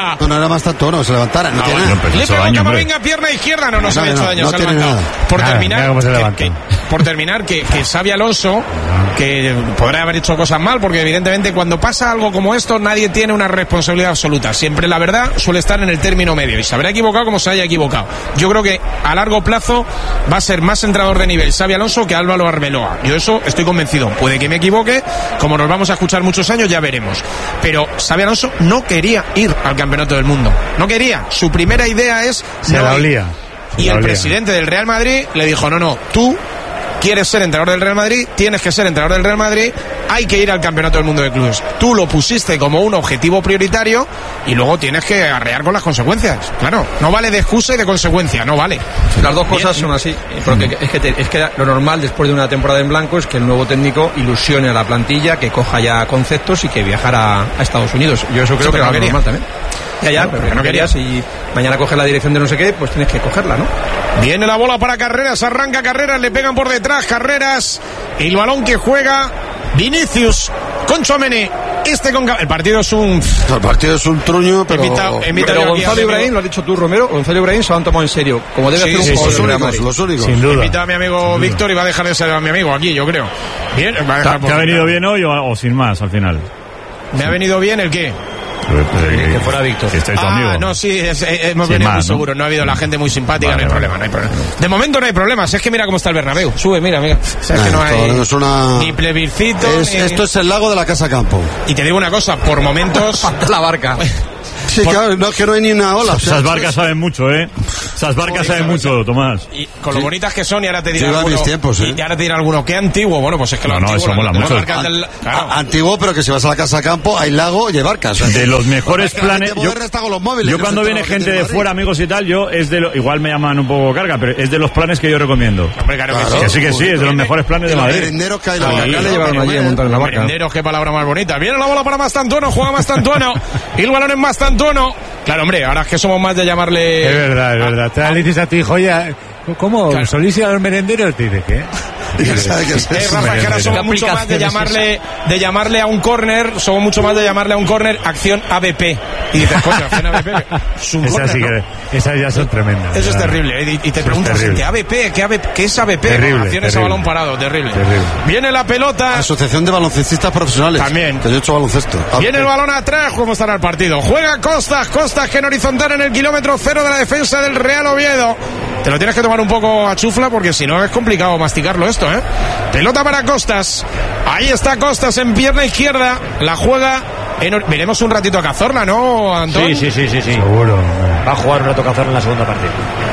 Camavinga. No, no era Mastantuono, se levantara, no, no tiene nada. Le pegó Camavinga, pierna izquierda, no nos no, ha hecho no, daño, no se tiene nada. Por nada, terminar, mira que, que, por terminar, que, que Xabi Alonso, que podrá haber hecho cosas mal, porque evidentemente cuando pasa algo como esto, nadie tiene una responsabilidad absoluta. Siempre la verdad suele estar en el término medio y se habrá equivocado como se haya equivocado. Yo creo que a largo plazo va a ser más entrenador de nivel Xabi Alonso que Álvaro Arbeloa. Yo eso estoy convencido. Puede que me equivoque, como nos vamos a escuchar muchos años, ya veremos. Pero Xabi Alonso no quería ir al Campeonato del Mundo. No quería. Su primera idea es... Se no la ir. olía. Y el presidente del Real Madrid le dijo, no, no, tú quieres ser entrenador del Real Madrid, tienes que ser entrenador del Real Madrid, hay que ir al Campeonato del Mundo de Clubes. Tú lo pusiste como un objetivo prioritario y luego tienes que arrear con las consecuencias. Claro, no vale de excusa y de consecuencia, no vale. Las dos cosas son así, porque es que, te, es que lo normal después de una temporada en blanco es que el nuevo técnico ilusione a la plantilla, que coja ya conceptos y que viajara a Estados Unidos. Yo eso creo sí, que era lo normal también. Ya, ya, pero, pero no querías y mañana coger la dirección de no sé qué, pues tienes que cogerla, ¿no? Viene la bola para Carreras, arranca Carreras, le pegan por detrás Carreras, el balón que juega Vinicius con Tchouaméni. Este con el partido es un el partido es un truño, pero, invita, invita pero Gonzalo Ibrahim, lo has dicho tú, Romero, Gonzalo Ibrahim se lo han tomado en serio, como debe sí, hacer un jugador sí, de Real Madrid. Los únicos, sin duda. Invita a mi amigo Víctor y va a dejar de ser a mi amigo aquí, yo creo. Bien, va a dejar ¿Te, ¿te ha venido bien hoy o, o sin más al final? ¿Me ha venido bien el qué? Que, que fuera Víctor. Que ah, amigo. no, sí, es, es, hemos venido más, muy ¿no? seguros. No ha habido la gente muy simpática, vale, no hay vale. problema, no hay problema. De momento no hay problema. Si es que mira cómo está el Bernabéu. Sube, mira, mira. O sea, es que no hay no es una... ni plebiscito. Es, ni... Esto es el lago de la Casa Campo. Y te digo una cosa, por momentos. la barca. Sí, por... claro, no, que no hay ni una ola. Esas barcas saben mucho, ¿eh? Esas barcas saben mucho, Tomás. Y con lo sí. bonitas que son, y ahora te dirá sí, alguno. Mis tiempos, ¿eh? Y ahora te dirá alguno, qué antiguo. Bueno, pues es que lo no, antiguo. No, eso mola mucho. An del... claro. Antiguo, pero que si vas a la Casa Campo hay lago y hay barcas. O sea, de los mejores planes. Yo, los móviles, yo cuando viene gente de fuera, amigos y tal, yo es de lo, igual me llaman un poco carga, pero es de los planes que yo recomiendo. Hombre, claro, claro que sí. Que sí, que sí, es de los mejores planes de Madrid. Los merenderos que hay en la barca. Le llevaron allí a montar en la barca. Merenderos, qué palabra más bonita. Viene la bola para Mastantuono, juega Mastantuono. Y el balón es Mastantuono. Claro, hombre, ahora es que somos más de llamarle. Es verdad, es verdad. Te dices a ti, joya. ¿Cómo? Claro. ¿Solís ir a los merenderos? Te dice, ¿qué? Eh, Rafa, es que ahora somos mucho más de llamarle, de llamarle a un córner, somos mucho más de llamarle a un córner acción A B P. Y dices, coño, acción A B P. Es un esa corner, sí ¿no? que, esas ya son tremendas. Eso es terrible. ¿eh? Y, y te preguntas, ¿qué A B P? ¿Qué, A B P? ¿Qué es A B P? Terrible, Acciones terrible. a balón parado, terrible. terrible. Viene la pelota. Asociación de Baloncestistas Profesionales. También. Que yo he hecho baloncesto. Viene el balón atrás, ¿cómo estará el partido? Juega Costas, Costas que en horizontal en el kilómetro cero de la defensa del Real Oviedo. Te lo tienes que tomar un poco a chufla porque si no es complicado masticarlo esto, ¿eh? Pelota para Costas. Ahí está Costas en pierna izquierda. La juega. En... Veremos un ratito a Cazorla, ¿no, Antón? Sí, sí, sí, sí, sí. Seguro. Va a jugar un rato Cazorla en la segunda parte.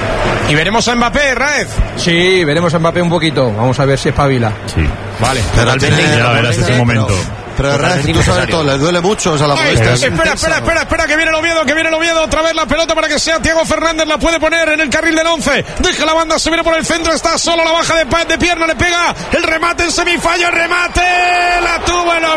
Y veremos a Mbappé, Raez. Sí, veremos a Mbappé un poquito. Vamos a ver si espabila. Sí. Vale. Pero tiene, ya verás ese momento. Pero Raez, tú sabes todo, le duele mucho, o sea, la molestia. Espera, espera, espera, espera, espera, que viene el Oviedo, que viene el Oviedo, otra vez la pelota para que sea Thiago Fernández, la puede poner en el carril del once, deja la banda, se viene por el centro, está solo, la baja de, de pierna, le pega el remate en semifallo, el remate, la tuvo el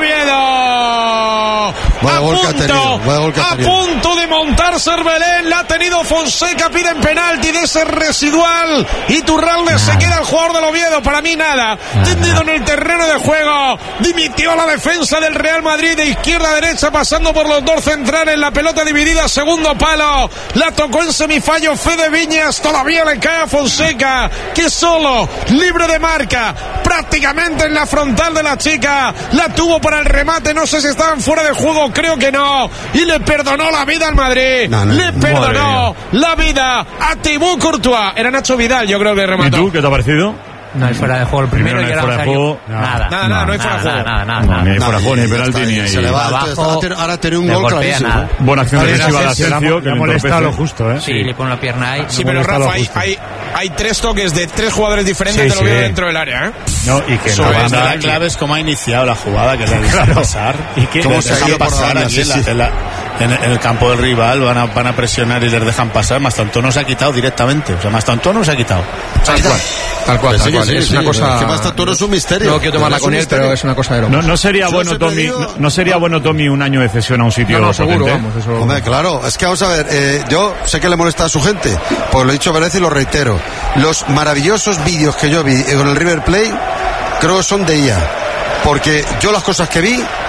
Oviedo. Vaya a gol que ha punto, tenido, vaya gol que ha a tenido. punto de montar Cervelén, la ha tenido Fonseca, piden penalti de ese residual, y Turralde se queda el jugador del Oviedo, para mí nada, tendido en el terreno de juego, dimitió la defensa del Real Madrid, de izquierda a derecha pasando por los dos centrales, la pelota dividida, segundo palo, la tocó en semifallo Fede Viñas, todavía le cae a Fonseca, que solo, libre de marca, prácticamente en la frontal de la chica, la tuvo para el remate, no sé si estaban fuera de juego, creo que no, y le perdonó la vida al Madrid, no, no, le perdonó la vida a Thibaut Courtois, era Nacho Vidal, yo creo que remató. ¿Y tú qué te ha parecido? No hay fuera de juego el primero, primero no hay fuera de juego. Nada, nada, nada, no hay fuera de juego. Nada, nada, nada. Ni hay fuera de juego, ni penalti, ni se le va abajo. Ahora tiene un gol clarísimo. Buena acción defensiva de Asensio, que le molesta lo justo, ¿eh? Sí, le pone la pierna ahí. Sí, pero Rafa, hay, hay, hay tres toques de tres jugadores diferentes de lo que dentro del área, ¿eh? No, y que no banda, la clave es cómo ha iniciado la jugada, que le dejan pasar. ¿Y qué? ¿Cómo se ha ido pasar aquí en, la, en, la, en, en el campo del rival? Van a, van a presionar y les dejan pasar. Mastantuono se ha quitado directamente. O sea, Mastantuono se ha quitado. Tal cual. Tal cual, tal cual. Es una cosa. Que Mastantuono es un misterio. No quiero tomarla con él, pero es una cosa de lo no, no sería bueno, Tommy. No, no sería bueno, Tommy, un año de cesión a un sitio. No, no, seguro, potente. vamos, eso. Hombre, claro. Es que vamos a ver. Eh, yo sé que le molesta a su gente. Pues lo he dicho varias veces y lo reitero. Los maravillosos vídeos que yo vi con el River Plate, creo que son de I A. Porque yo las cosas que vi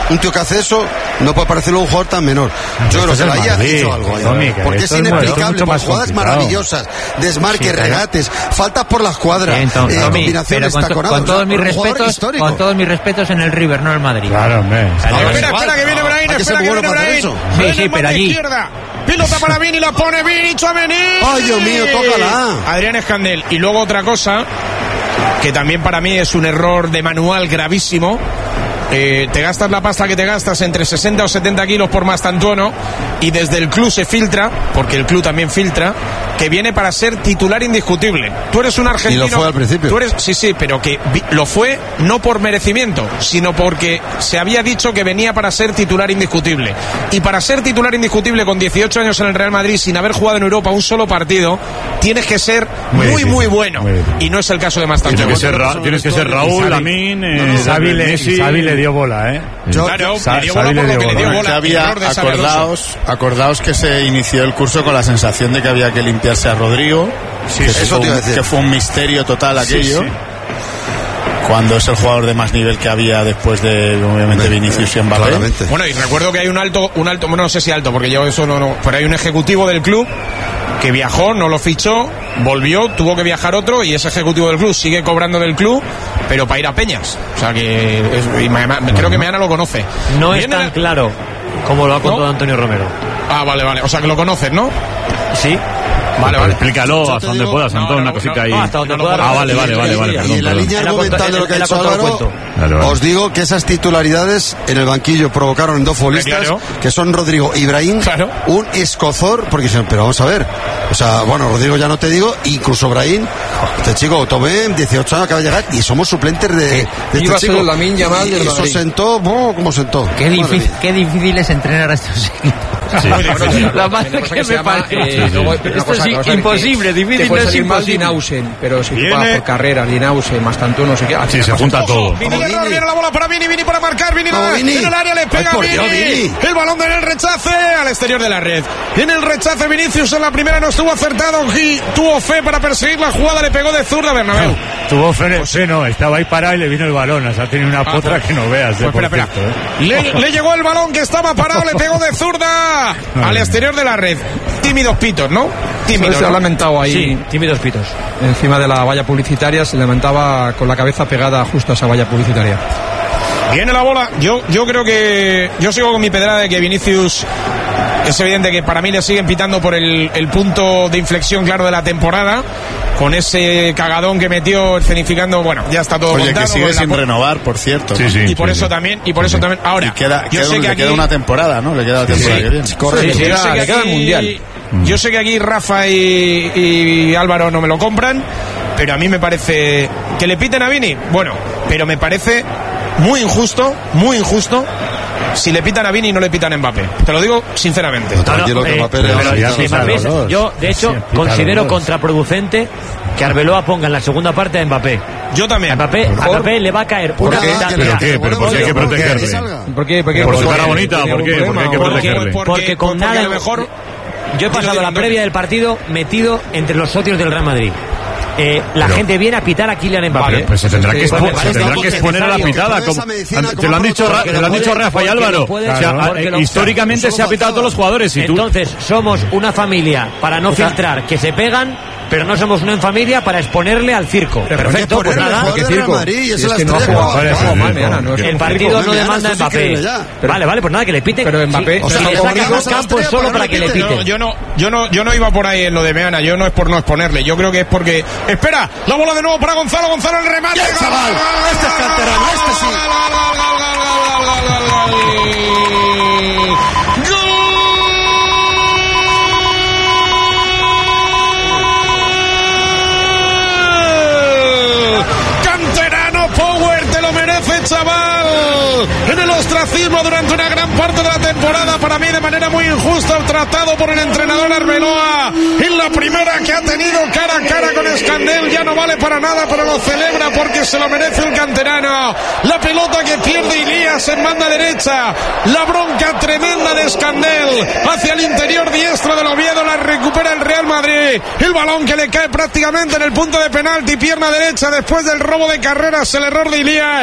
un tío que hace eso no puede parecerlo un jugador tan menor. Yo creo que la I A hizo algo ahí, Tommy, porque es inexplicable, por jugadas maravillosas, desmarques, sí, regates, faltas por las cuadras, sí, entonces, eh, Tommy, combinaciones con, to, con todos mis respetos, con todos mis respetos en el River, no en el Madrid. Claro, hombre. Espera, espera que viene Brahim, espera que viene Brahim. Sí, sí, pero allí. Pilota para Vini, la pone Vini, Tchouaméni. Ay, Dios mío, tócala. Adrián Escandel. Y luego otra cosa que también para mí es un error de manual gravísimo. Eh, te gastas la pasta que te gastas entre sesenta o setenta kilos por Mastantuono y desde el club se filtra, porque el club también filtra, que viene para ser titular indiscutible. Tú eres un argentino. Y lo fue al principio. Tú eres, sí, sí, pero que vi, lo fue no por merecimiento, sino porque se había dicho que venía para ser titular indiscutible. Y para ser titular indiscutible con dieciocho años en el Real Madrid, sin haber jugado en Europa un solo partido, tienes que ser muy, muy, muy bueno. Muy y no es el caso de Mastantuono. Tienes que ser, Ra tienes que ser Raúl, Lamín, eh, Xavi, Messi. Xavi le dio bola, ¿eh? Yo, claro, Sa le dio bola por lo que le dio bola. Había, acordaos, acordaos que se inició el curso con la sensación de que había que limpiarse a Rodrigo. Sí, que, eso fue un, que fue un misterio total aquello. Sí, sí. Cuando es el jugador de más nivel que había después de, obviamente, Vinicius y Mbappé. Claramente. Bueno, y recuerdo que hay un alto, un alto, bueno, no sé si alto, porque yo eso no, no, pero hay un ejecutivo del club que viajó, no lo fichó, volvió, tuvo que viajar otro y ese ejecutivo del club sigue cobrando del club, pero para ir a Peñas. O sea que es, y me, me, creo que Meana lo conoce. No es tan el... claro como lo ha contado, ¿no? Antonio Romero. Ah, vale, vale. O sea que lo conoces, ¿no? Sí. Vale, vale. Explícalo hasta donde puedas, Antón, no, no, una cosita no, ahí. No, hasta donde no, ah, vale, vale, vale, vale. Y en la línea argumental de lo que ha dicho Álvaro, os digo que esas titularidades en el banquillo provocaron en dos futbolistas, claro, que son Rodrigo y Brahim, claro, un escozor, porque dicen, pero vamos a ver, o sea, bueno, Rodrigo ya no te digo, incluso Brahim, este chico, Tomé, dieciocho años, acaba de llegar, y somos suplentes de, de este iba chico. A ser Lamine Yamal y eso sentó, oh, ¿cómo sentó? Qué, difícil, qué difícil es entrenar a estos equipos. Sí, la madre que, que me parece. Eh, sí, sí. Esto es imposible, difícil, no es imposible. Linausen, pero si tú vas por carrera, Linausen, Mastantuono, no sé qué. Sí, se junta todo. Vini el error, viene la bola para Vini, Vini para marcar, Vini en el área, le pega a Vini. El balón en el rechace al exterior de la red. En el rechace Vinicius en la primera no estuvo acertado y tuvo fe para perseguir la jugada, le pegó de zurda a Bernabéu. Tuvo fe, pues, no, estaba ahí parado y le vino el balón, o sea, tiene una ah, potra pues, que no veas. Pues, espera, espera. Cierto, ¿eh? le, le llegó el balón que estaba parado, le pegó de zurda al exterior de la red. Tímidos pitos, ¿no? Tímidos. Se ha lamentado ahí. Sí, tímidos pitos. Encima de la valla publicitaria se lamentaba con la cabeza pegada justo a esa valla publicitaria. Viene la bola. Yo, yo creo que yo sigo con mi pedrada de que Vinicius es evidente que para mí le siguen pitando por el, el punto de inflexión claro de la temporada, con ese cagadón que metió escenificando, bueno, ya está todo Oye, montado. Que sigue sin por... renovar, por cierto. Sí, ¿no? sí, y por sí, eso sí. también, y por sí, eso sí. también. Ahora, y queda, yo queda, sé que le aquí... queda una temporada, ¿no? Le queda la temporada sí, que viene. Correcto. Sí, sí, yo sé que le aquí... queda el mundial. Yo sé que aquí Rafa y, y Álvaro no me lo compran, pero a mí me parece que le piten a Vini, bueno, pero me parece muy injusto, muy injusto si le pitan a Vini y no le pitan a Mbappé. Te lo digo sinceramente. No, tranquilo, que Mbappé le Yo, de hecho, considero contraproducente que Arbeloa ponga en la segunda parte a Mbappé. Yo también. A Mbappé, a Mbappé le va a caer una mitad. ¿Pero qué? ¿Pero por qué hay que protegerle? ¿Por qué? ¿Por qué? ¿Por su cara bonita? ¿Por qué? ¿Por qué hay que protegerle? Porque con nada mejor. Yo he pasado la previa del partido metido entre los socios del Real Madrid. Eh, la pero, gente viene a pitar a Kylian Mbappé. Vale, pues se tendrá que, expo se tendrá que exponer a la pitada. Como, te lo han dicho, te lo han dicho Rafa y Álvaro. Puede, o sea, claro, a, históricamente se ha pitado a todos los jugadores. Y tú... Entonces, somos una familia para no o sea, filtrar que se pegan, pero no somos una familia para exponerle al circo. Pero perfecto, pues nada. ¿Qué circo? Madrid, es que no el partido no demanda a Mbappé. Vale, vale, pues nada, que le piten. Pero Mbappé, si le sacan un campo es solo para que le piten. Yo no, yo no, yo no iba por ahí en lo de Meana. Yo no es por no exponerle. Yo creo que es porque. Espera, la bola de nuevo para Gonzalo. Gonzalo el remate. ¡Bien, chaval! Este es canterano, este sí. Chaval, en el ostracismo durante una gran parte de la temporada, para mí de manera muy injusta, tratado por el entrenador Arbeloa. En la primera que ha tenido cara a cara con Escandel, ya no vale para nada, pero lo celebra porque se lo merece el canterano. La pelota que pierde Ilías en banda derecha, la bronca tremenda de Escandel hacia el interior diestro del Oviedo, la recupera el Real Madrid. El balón que le cae prácticamente en el punto de penalti, pierna derecha, después del robo de carreras, el error de Ilías. Le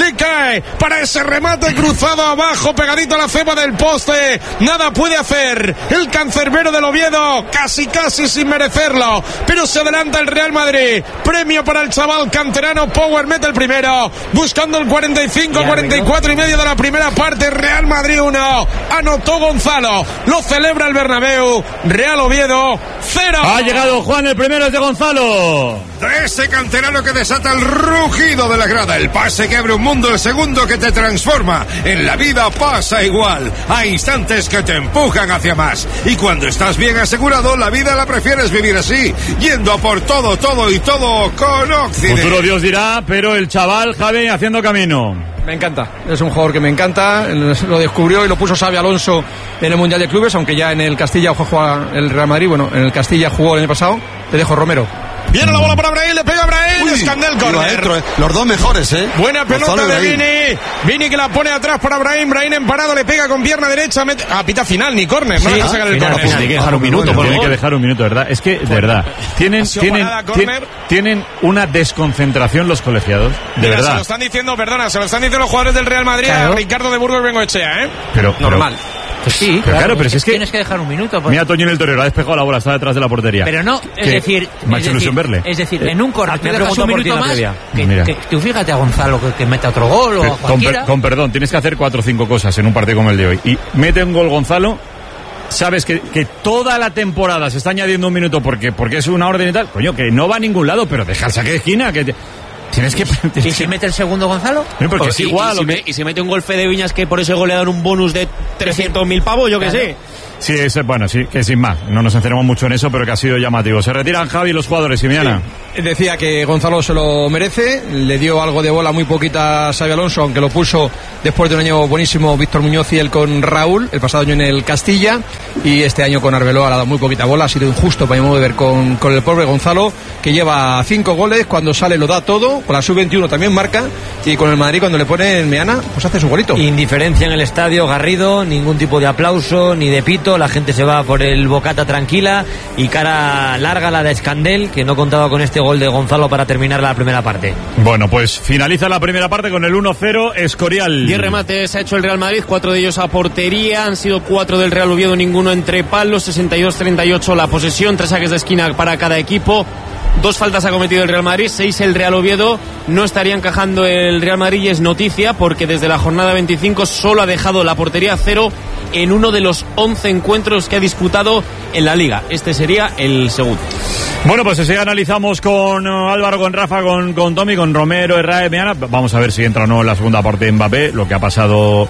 que cae para ese remate cruzado abajo, pegadito a la ceba del poste. Nada puede hacer el cancerbero del Oviedo, casi casi sin merecerlo, pero se adelanta el Real Madrid. Premio para el chaval canterano. Power mete el primero, buscando el cuarenta y cinco, cuarenta y cuatro y medio de la primera parte. Real Madrid uno, anotó Gonzalo, lo celebra el Bernabéu. Real Oviedo cero. Ha llegado Juan, el primero es de Gonzalo. De ese canterano que desata el rugido de la grada, el pase que abre un mundo, el segundo que te transforma. En la vida pasa igual, hay instantes que te empujan hacia más, y cuando estás bien asegurado, la vida la prefieres vivir así, yendo a por todo, todo y todo con Occidente. Futuro Dios dirá, pero el chaval Javi haciendo camino. Me encanta, es un jugador que me encanta, lo descubrió y lo puso Xabi Alonso en el Mundial de Clubes, aunque ya en el Castilla juega el Real Madrid, bueno, en el Castilla jugó el año pasado. Te dejo, Romero. Viene la bola para Brahim, le pega a Brahim, Escandel corner. Adentro, eh. Los dos mejores, ¿eh? Buena pelota de Vini. Vini que la pone atrás para Brahim. Brahim emparado, le pega con pierna derecha. Mete... Ah, pita final, ni córner. No sí, le va a sacar el final, córner. Tiene que dejar un minuto, por Tiene que dejar un minuto, ¿verdad? Es que, de verdad, tienen, tienen, tienen, tienen una desconcentración los colegiados. De Mira, verdad. Se lo están diciendo, perdona, se lo están diciendo los jugadores del Real Madrid claro. a Ricardo de Burgos Bengoechea, ¿eh? Pero, normal. Pero, Pues sí, pero claro, claro, pero si es que tienes que dejar un minuto. Pues. Mira, Toño en el torero, ha despejado la bola, está detrás de la portería. Pero no, es que decir, me ha es hecho ilusión decir, verle. Es decir, en un corner, me te dejas un minuto más. Que, Mira. que, que tú fíjate a Gonzalo que, que mete otro gol o Pero, a cualquiera. Con, con perdón, tienes que hacer cuatro o cinco cosas en un partido como el de hoy. Y mete un gol Gonzalo. Sabes que, que toda la temporada se está añadiendo un minuto porque, porque es una orden y tal. Coño, que no va a ningún lado, pero deja el saque de esquina. Que te, tienes que. Tienes ¿Y si que... mete el segundo Gonzalo? No, porque pues es igual. Y, y, si me, y si mete un gol Fede Viñas que por ese gol le dan un bonus de trescientos mil pavos, yo que sé. Sí, es, bueno, sí, que sin más. No nos encerramos mucho en eso, pero que ha sido llamativo. Se retiran Javi y los jugadores, Simiana. Sí. Decía que Gonzalo se lo merece. Le dio algo de bola muy poquita a Xabi Alonso, aunque lo puso después de un año buenísimo Víctor Muñoz y él con Raúl, el pasado año en el Castilla, y este año con Arbeloa ha dado muy poquita bola. Ha sido injusto para mi modo de ver con, con el pobre Gonzalo, que lleva cinco goles, cuando sale lo da todo, con la sub veintiuno también marca, y con el Madrid cuando le pone en Meana, pues hace su golito. Indiferencia en el estadio, Garrido, ningún tipo de aplauso ni de pito, la gente se va por el bocata tranquila y cara larga la de Escandel, que no contaba con este gol de Gonzalo para terminar la primera parte. Bueno, pues finaliza la primera parte con el uno cero Escorial. diez remates ha hecho el Real Madrid, cuatro de ellos a portería, han sido cuatro del Real Oviedo, ninguno entre palos, sesenta y dos treinta y ocho la posesión, tres saques de esquina para cada equipo. Dos faltas ha cometido el Real Madrid, seis el Real Oviedo. No estaría encajando el Real Madrid y es noticia porque desde la jornada veinticinco solo ha dejado la portería a cero en uno de los once encuentros que ha disputado en la Liga. Este sería el segundo. Bueno, pues así analizamos con Álvaro, con Rafa, con, con Tommy, con Romero, Herrera, Meana. Vamos a ver si entra o no en la segunda parte de Mbappé. Lo que ha pasado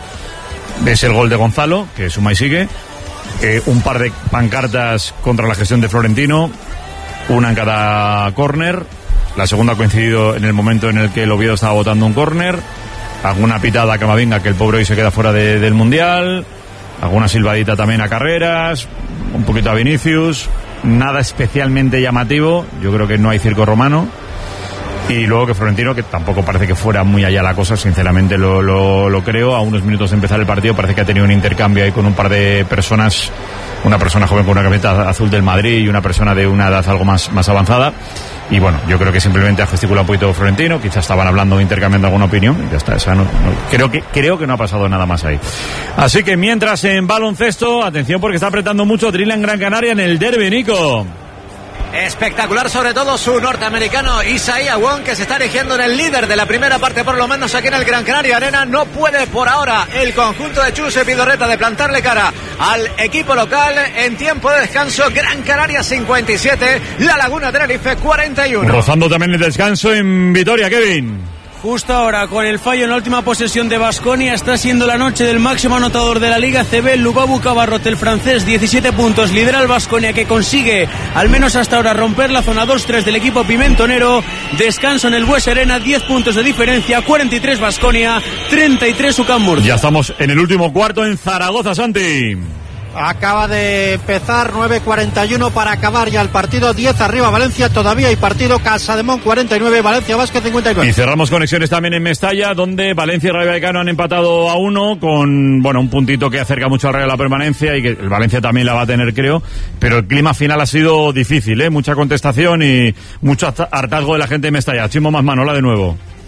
es el gol de Gonzalo, que suma y sigue. Eh, un par de pancartas contra la gestión de Florentino. Una en cada córner. La segunda ha coincidido en el momento en el que el Oviedo estaba votando un córner. Alguna pitada a Camavinga, que el pobre hoy se queda fuera de, del Mundial. Alguna silbadita también a Carreras. Un poquito a Vinicius. Nada especialmente llamativo. Yo creo que no hay circo romano. Y luego que Florentino, que tampoco parece que fuera muy allá la cosa, sinceramente lo, lo, lo creo. A unos minutos de empezar el partido parece que ha tenido un intercambio ahí con un par de personas. Una persona joven con una camiseta azul del Madrid y una persona de una edad algo más, más avanzada. Y bueno, yo creo que simplemente ha gesticulado un poquito Florentino. Quizás estaban hablando, intercambiando alguna opinión. Y ya está, esa no, no, creo, que, creo que no ha pasado nada más ahí. Así que mientras en baloncesto, atención porque está apretando mucho Drila en Gran Canaria en el derbi, Nico. Espectacular, sobre todo su norteamericano Isaiah Wong, que se está erigiendo en el líder de la primera parte, por lo menos aquí en el Gran Canaria Arena. No puede por ahora el conjunto de Chuse Pidorreta de plantarle cara al equipo local. En tiempo de descanso, Gran Canaria cincuenta y siete, La Laguna Tenerife cuarenta y uno. Rozando también el descanso en Vitoria, Kevin. Justo ahora, con el fallo en la última posesión de Baskonia, está siendo la noche del máximo anotador de la Liga C B, Lubabu Cabarrot, el francés, diecisiete puntos, lidera el Baskonia, que consigue, al menos hasta ahora, romper la zona dos tres del equipo pimentonero. Descanso en el Bues Arena, diez puntos de diferencia, cuarenta y tres Baskonia, treinta y tres U C A M Murcia. Ya estamos en el último cuarto en Zaragoza, Santi. Acaba de empezar, nueve cuarenta y uno para acabar ya el partido, diez arriba Valencia, todavía hay partido, Casademón cuarenta y nueve, Valencia Basket cincuenta y nueve. Y cerramos conexiones también en Mestalla, donde Valencia y Rayo Vallecano han empatado a uno con, bueno, un puntito que acerca mucho al Rayo a la permanencia y que el Valencia también la va a tener, creo, pero el clima final ha sido difícil, ¿eh? Mucha contestación y mucho hartazgo de la gente de Mestalla. Chimo Más Manola de nuevo.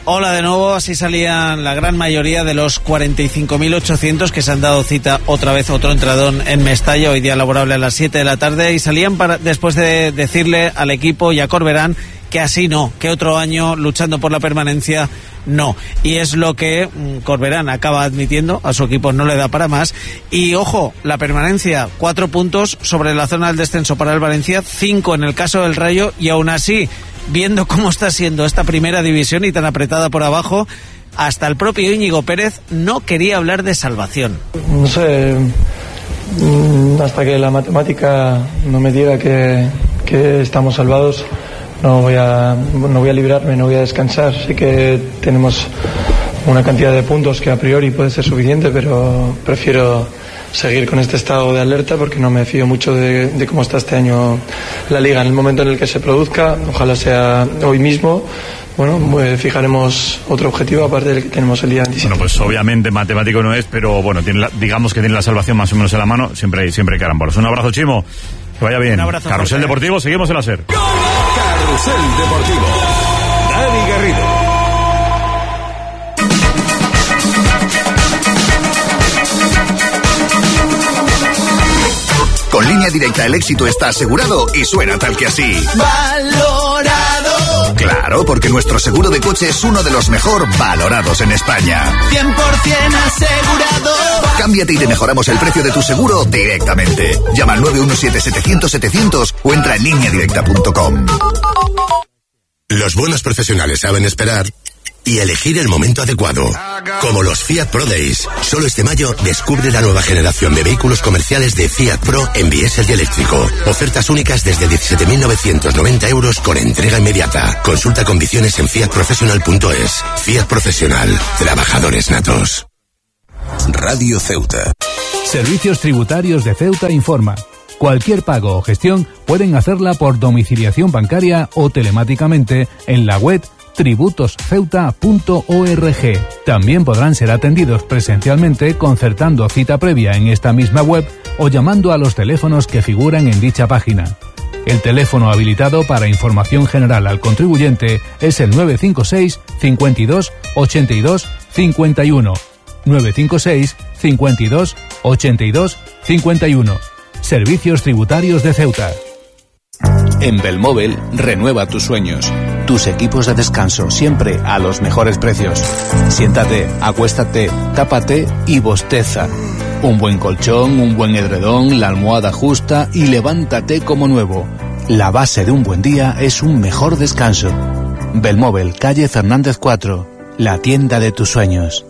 Hola de nuevo, así salían la gran mayoría de los cuarenta y cinco mil ochocientos que se han dado cita otra vez, otro entradón en Mestalla, hoy día laborable a las siete de la tarde, y salían para, después de decirle al equipo y a Corberán que así no, que otro año luchando por la permanencia no. Y es lo que mmm, Corberán acaba admitiendo, a su equipo no le da para más. Y ojo, la permanencia, cuatro puntos sobre la zona del descenso para el Valencia, cinco en el caso del Rayo, y aún así, viendo cómo está siendo esta primera división y tan apretada por abajo, hasta el propio Íñigo Pérez no quería hablar de salvación. No sé, hasta que la matemática no me diga que, que estamos salvados, no voy a no voy a librarme, no voy a descansar. Sí que tenemos una cantidad de puntos que a priori puede ser suficiente, pero prefiero seguir con este estado de alerta porque no me fío mucho de, de cómo está este año la Liga. En el momento en el que se produzca, ojalá sea hoy mismo, bueno, pues fijaremos otro objetivo aparte del que tenemos el día veintisiete. Bueno, pues obviamente matemático no es, pero bueno, tiene la, digamos que tiene la salvación más o menos en la mano. Siempre hay, siempre hay carambolas. Un abrazo, Chimo. Que vaya bien. Carrusel fuerte. Deportivo, seguimos en la SER. Carrusel Deportivo. Dani Garrido. Con Línea Directa el éxito está asegurado y suena tal que así. ¡Valorado! Claro, porque nuestro seguro de coche es uno de los mejor valorados en España. cien por ciento asegurado. Cámbiate y te mejoramos el precio de tu seguro directamente. Llama al nueve uno siete setecientos setecientos o entra en línea directa punto com. Los buenos profesionales saben esperar y elegir el momento adecuado. Como los Fiat Pro Days. Solo este mayo descubre la nueva generación de vehículos comerciales de Fiat Pro en diésel y eléctrico. Ofertas únicas desde diecisiete mil novecientos noventa euros con entrega inmediata. Consulta condiciones en fiat professional punto es. Fiat Profesional. Trabajadores natos. Radio Ceuta. Servicios Tributarios de Ceuta informa. Cualquier pago o gestión pueden hacerla por domiciliación bancaria o telemáticamente en la web tributos ceuta punto org. También podrán ser atendidos presencialmente concertando cita previa en esta misma web o llamando a los teléfonos que figuran en dicha página. El teléfono habilitado para información general al contribuyente es el nueve cinco seis, cincuenta y dos, ochenta y dos, cincuenta y uno. nueve cinco seis, cincuenta y dos, ochenta y dos, cincuenta y uno. Servicios Tributarios de Ceuta. En Belmóvel, renueva tus sueños. Tus equipos de descanso, siempre a los mejores precios. Siéntate, acuéstate, tápate y bosteza. Un buen colchón, un buen edredón, la almohada justa y levántate como nuevo. La base de un buen día es un mejor descanso. Belmóvel, calle Fernández cuatro, la tienda de tus sueños.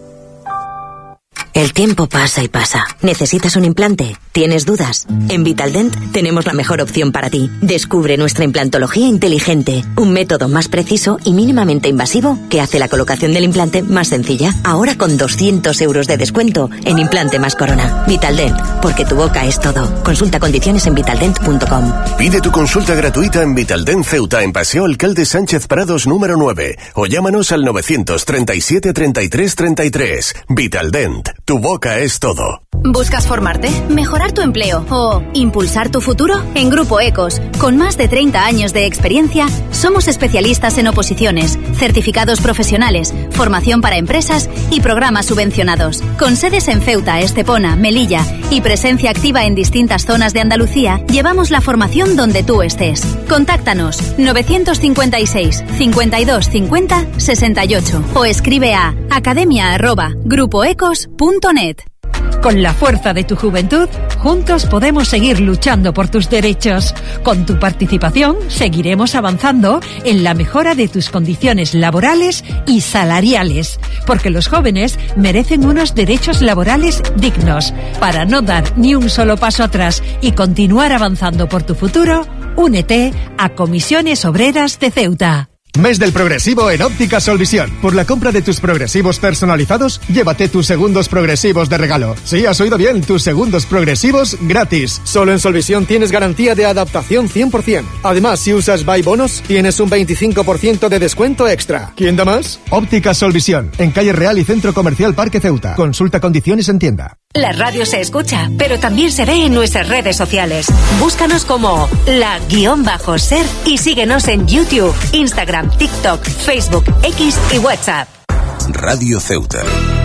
El tiempo pasa y pasa. ¿Necesitas un implante? ¿Tienes dudas? En Vitaldent tenemos la mejor opción para ti. Descubre nuestra implantología inteligente, un método más preciso y mínimamente invasivo que hace la colocación del implante más sencilla. Ahora con doscientos euros de descuento en implante más corona. Vitaldent, porque tu boca es todo. Consulta condiciones en vitaldent punto com. Pide tu consulta gratuita en Vitaldent Ceuta, en Paseo Alcalde Sánchez Prados número nueve, o llámanos al novecientos treinta y siete, treinta y tres, treinta y tres. Vitaldent, tu boca es todo. ¿Buscas formarte, mejorar tu empleo o impulsar tu futuro? En Grupo Ecos, con más de treinta años de experiencia, somos especialistas en oposiciones, certificados profesionales, formación para empresas y programas subvencionados. Con sedes en Ceuta, Estepona, Melilla y presencia activa en distintas zonas de Andalucía, llevamos la formación donde tú estés. Contáctanos novecientos cincuenta y seis, cincuenta y dos, cincuenta, sesenta y ocho o escribe a academia arroba grupoecos punto net. Con la fuerza de tu juventud, juntos podemos seguir luchando por tus derechos. Con tu participación, seguiremos avanzando en la mejora de tus condiciones laborales y salariales. Porque los jóvenes merecen unos derechos laborales dignos. Para no dar ni un solo paso atrás y continuar avanzando por tu futuro, únete a Comisiones Obreras de Ceuta. Mes del progresivo en Óptica Solvisión. Por la compra de tus progresivos personalizados, llévate tus segundos progresivos de regalo. Sí, has oído bien, tus segundos progresivos gratis. Solo en Solvisión tienes garantía de adaptación cien por ciento. Además, si usas Buy Bonus, tienes un veinticinco por ciento de descuento extra. ¿Quién da más? Óptica Solvisión, en Calle Real y Centro Comercial Parque Ceuta. Consulta condiciones en tienda. La radio se escucha, pero también se ve en nuestras redes sociales. Búscanos como la guión bajo ser y síguenos en YouTube, Instagram, TikTok, Facebook, X y WhatsApp. Radio Ceuta.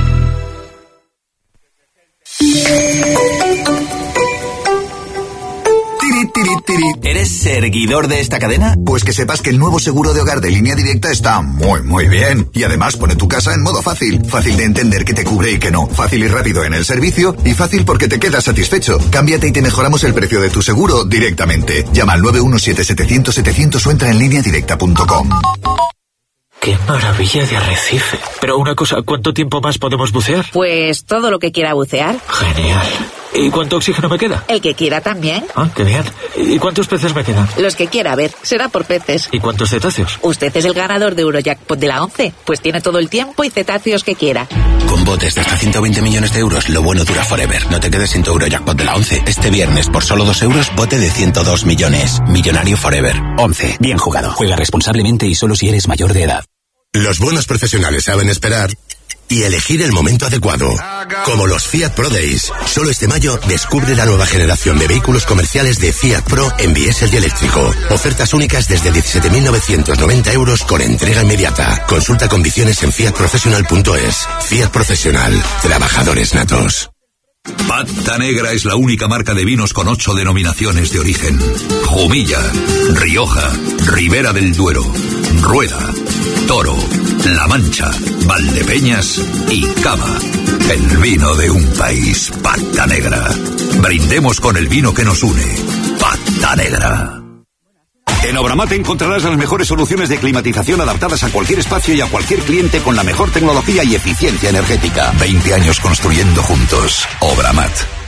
¿Eres seguidor de esta cadena? Pues que sepas que el nuevo seguro de hogar de Línea Directa está muy, muy bien. Y además pone tu casa en modo fácil. Fácil de entender qué te cubre y qué no. Fácil y rápido en el servicio. Y fácil porque te quedas satisfecho. Cámbiate y te mejoramos el precio de tu seguro directamente. Llama al nueve uno siete setecientos setecientos o entra en línea directa punto com. ¡Qué maravilla de arrecife! Pero una cosa, ¿cuánto tiempo más podemos bucear? Pues todo lo que quiera bucear. Genial. ¿Y cuánto oxígeno me queda? El que quiera también. Ah, qué bien. ¿Y cuántos peces me quedan? Los que quiera, a ver, será por peces. ¿Y cuántos cetáceos? Usted es el ganador de Eurojackpot de la once, pues tiene todo el tiempo y cetáceos que quiera. Con botes de hasta ciento veinte millones de euros, lo bueno dura forever. No te quedes sin tu Eurojackpot de la once. Este viernes, por solo dos euros, bote de ciento dos millones. Millonario forever. once. Bien jugado. Juega responsablemente y solo si eres mayor de edad. Los buenos profesionales saben esperar y elegir el momento adecuado. Como los Fiat Pro Days. Solo este mayo descubre la nueva generación de vehículos comerciales de Fiat Pro en diésel y eléctrico. Ofertas únicas desde diecisiete mil novecientos noventa euros con entrega inmediata. Consulta condiciones en fiat professional punto es. Fiat Profesional. Trabajadores natos. Pata Negra es la única marca de vinos con ocho denominaciones de origen. Jumilla, Rioja, Ribera del Duero, Rueda, Toro, La Mancha, Valdepeñas y Cava. El vino de un país. Pata Negra. Brindemos con el vino que nos une. Pata Negra. En Obramat encontrarás las mejores soluciones de climatización adaptadas a cualquier espacio y a cualquier cliente con la mejor tecnología y eficiencia energética. veinte años construyendo juntos. Obramat.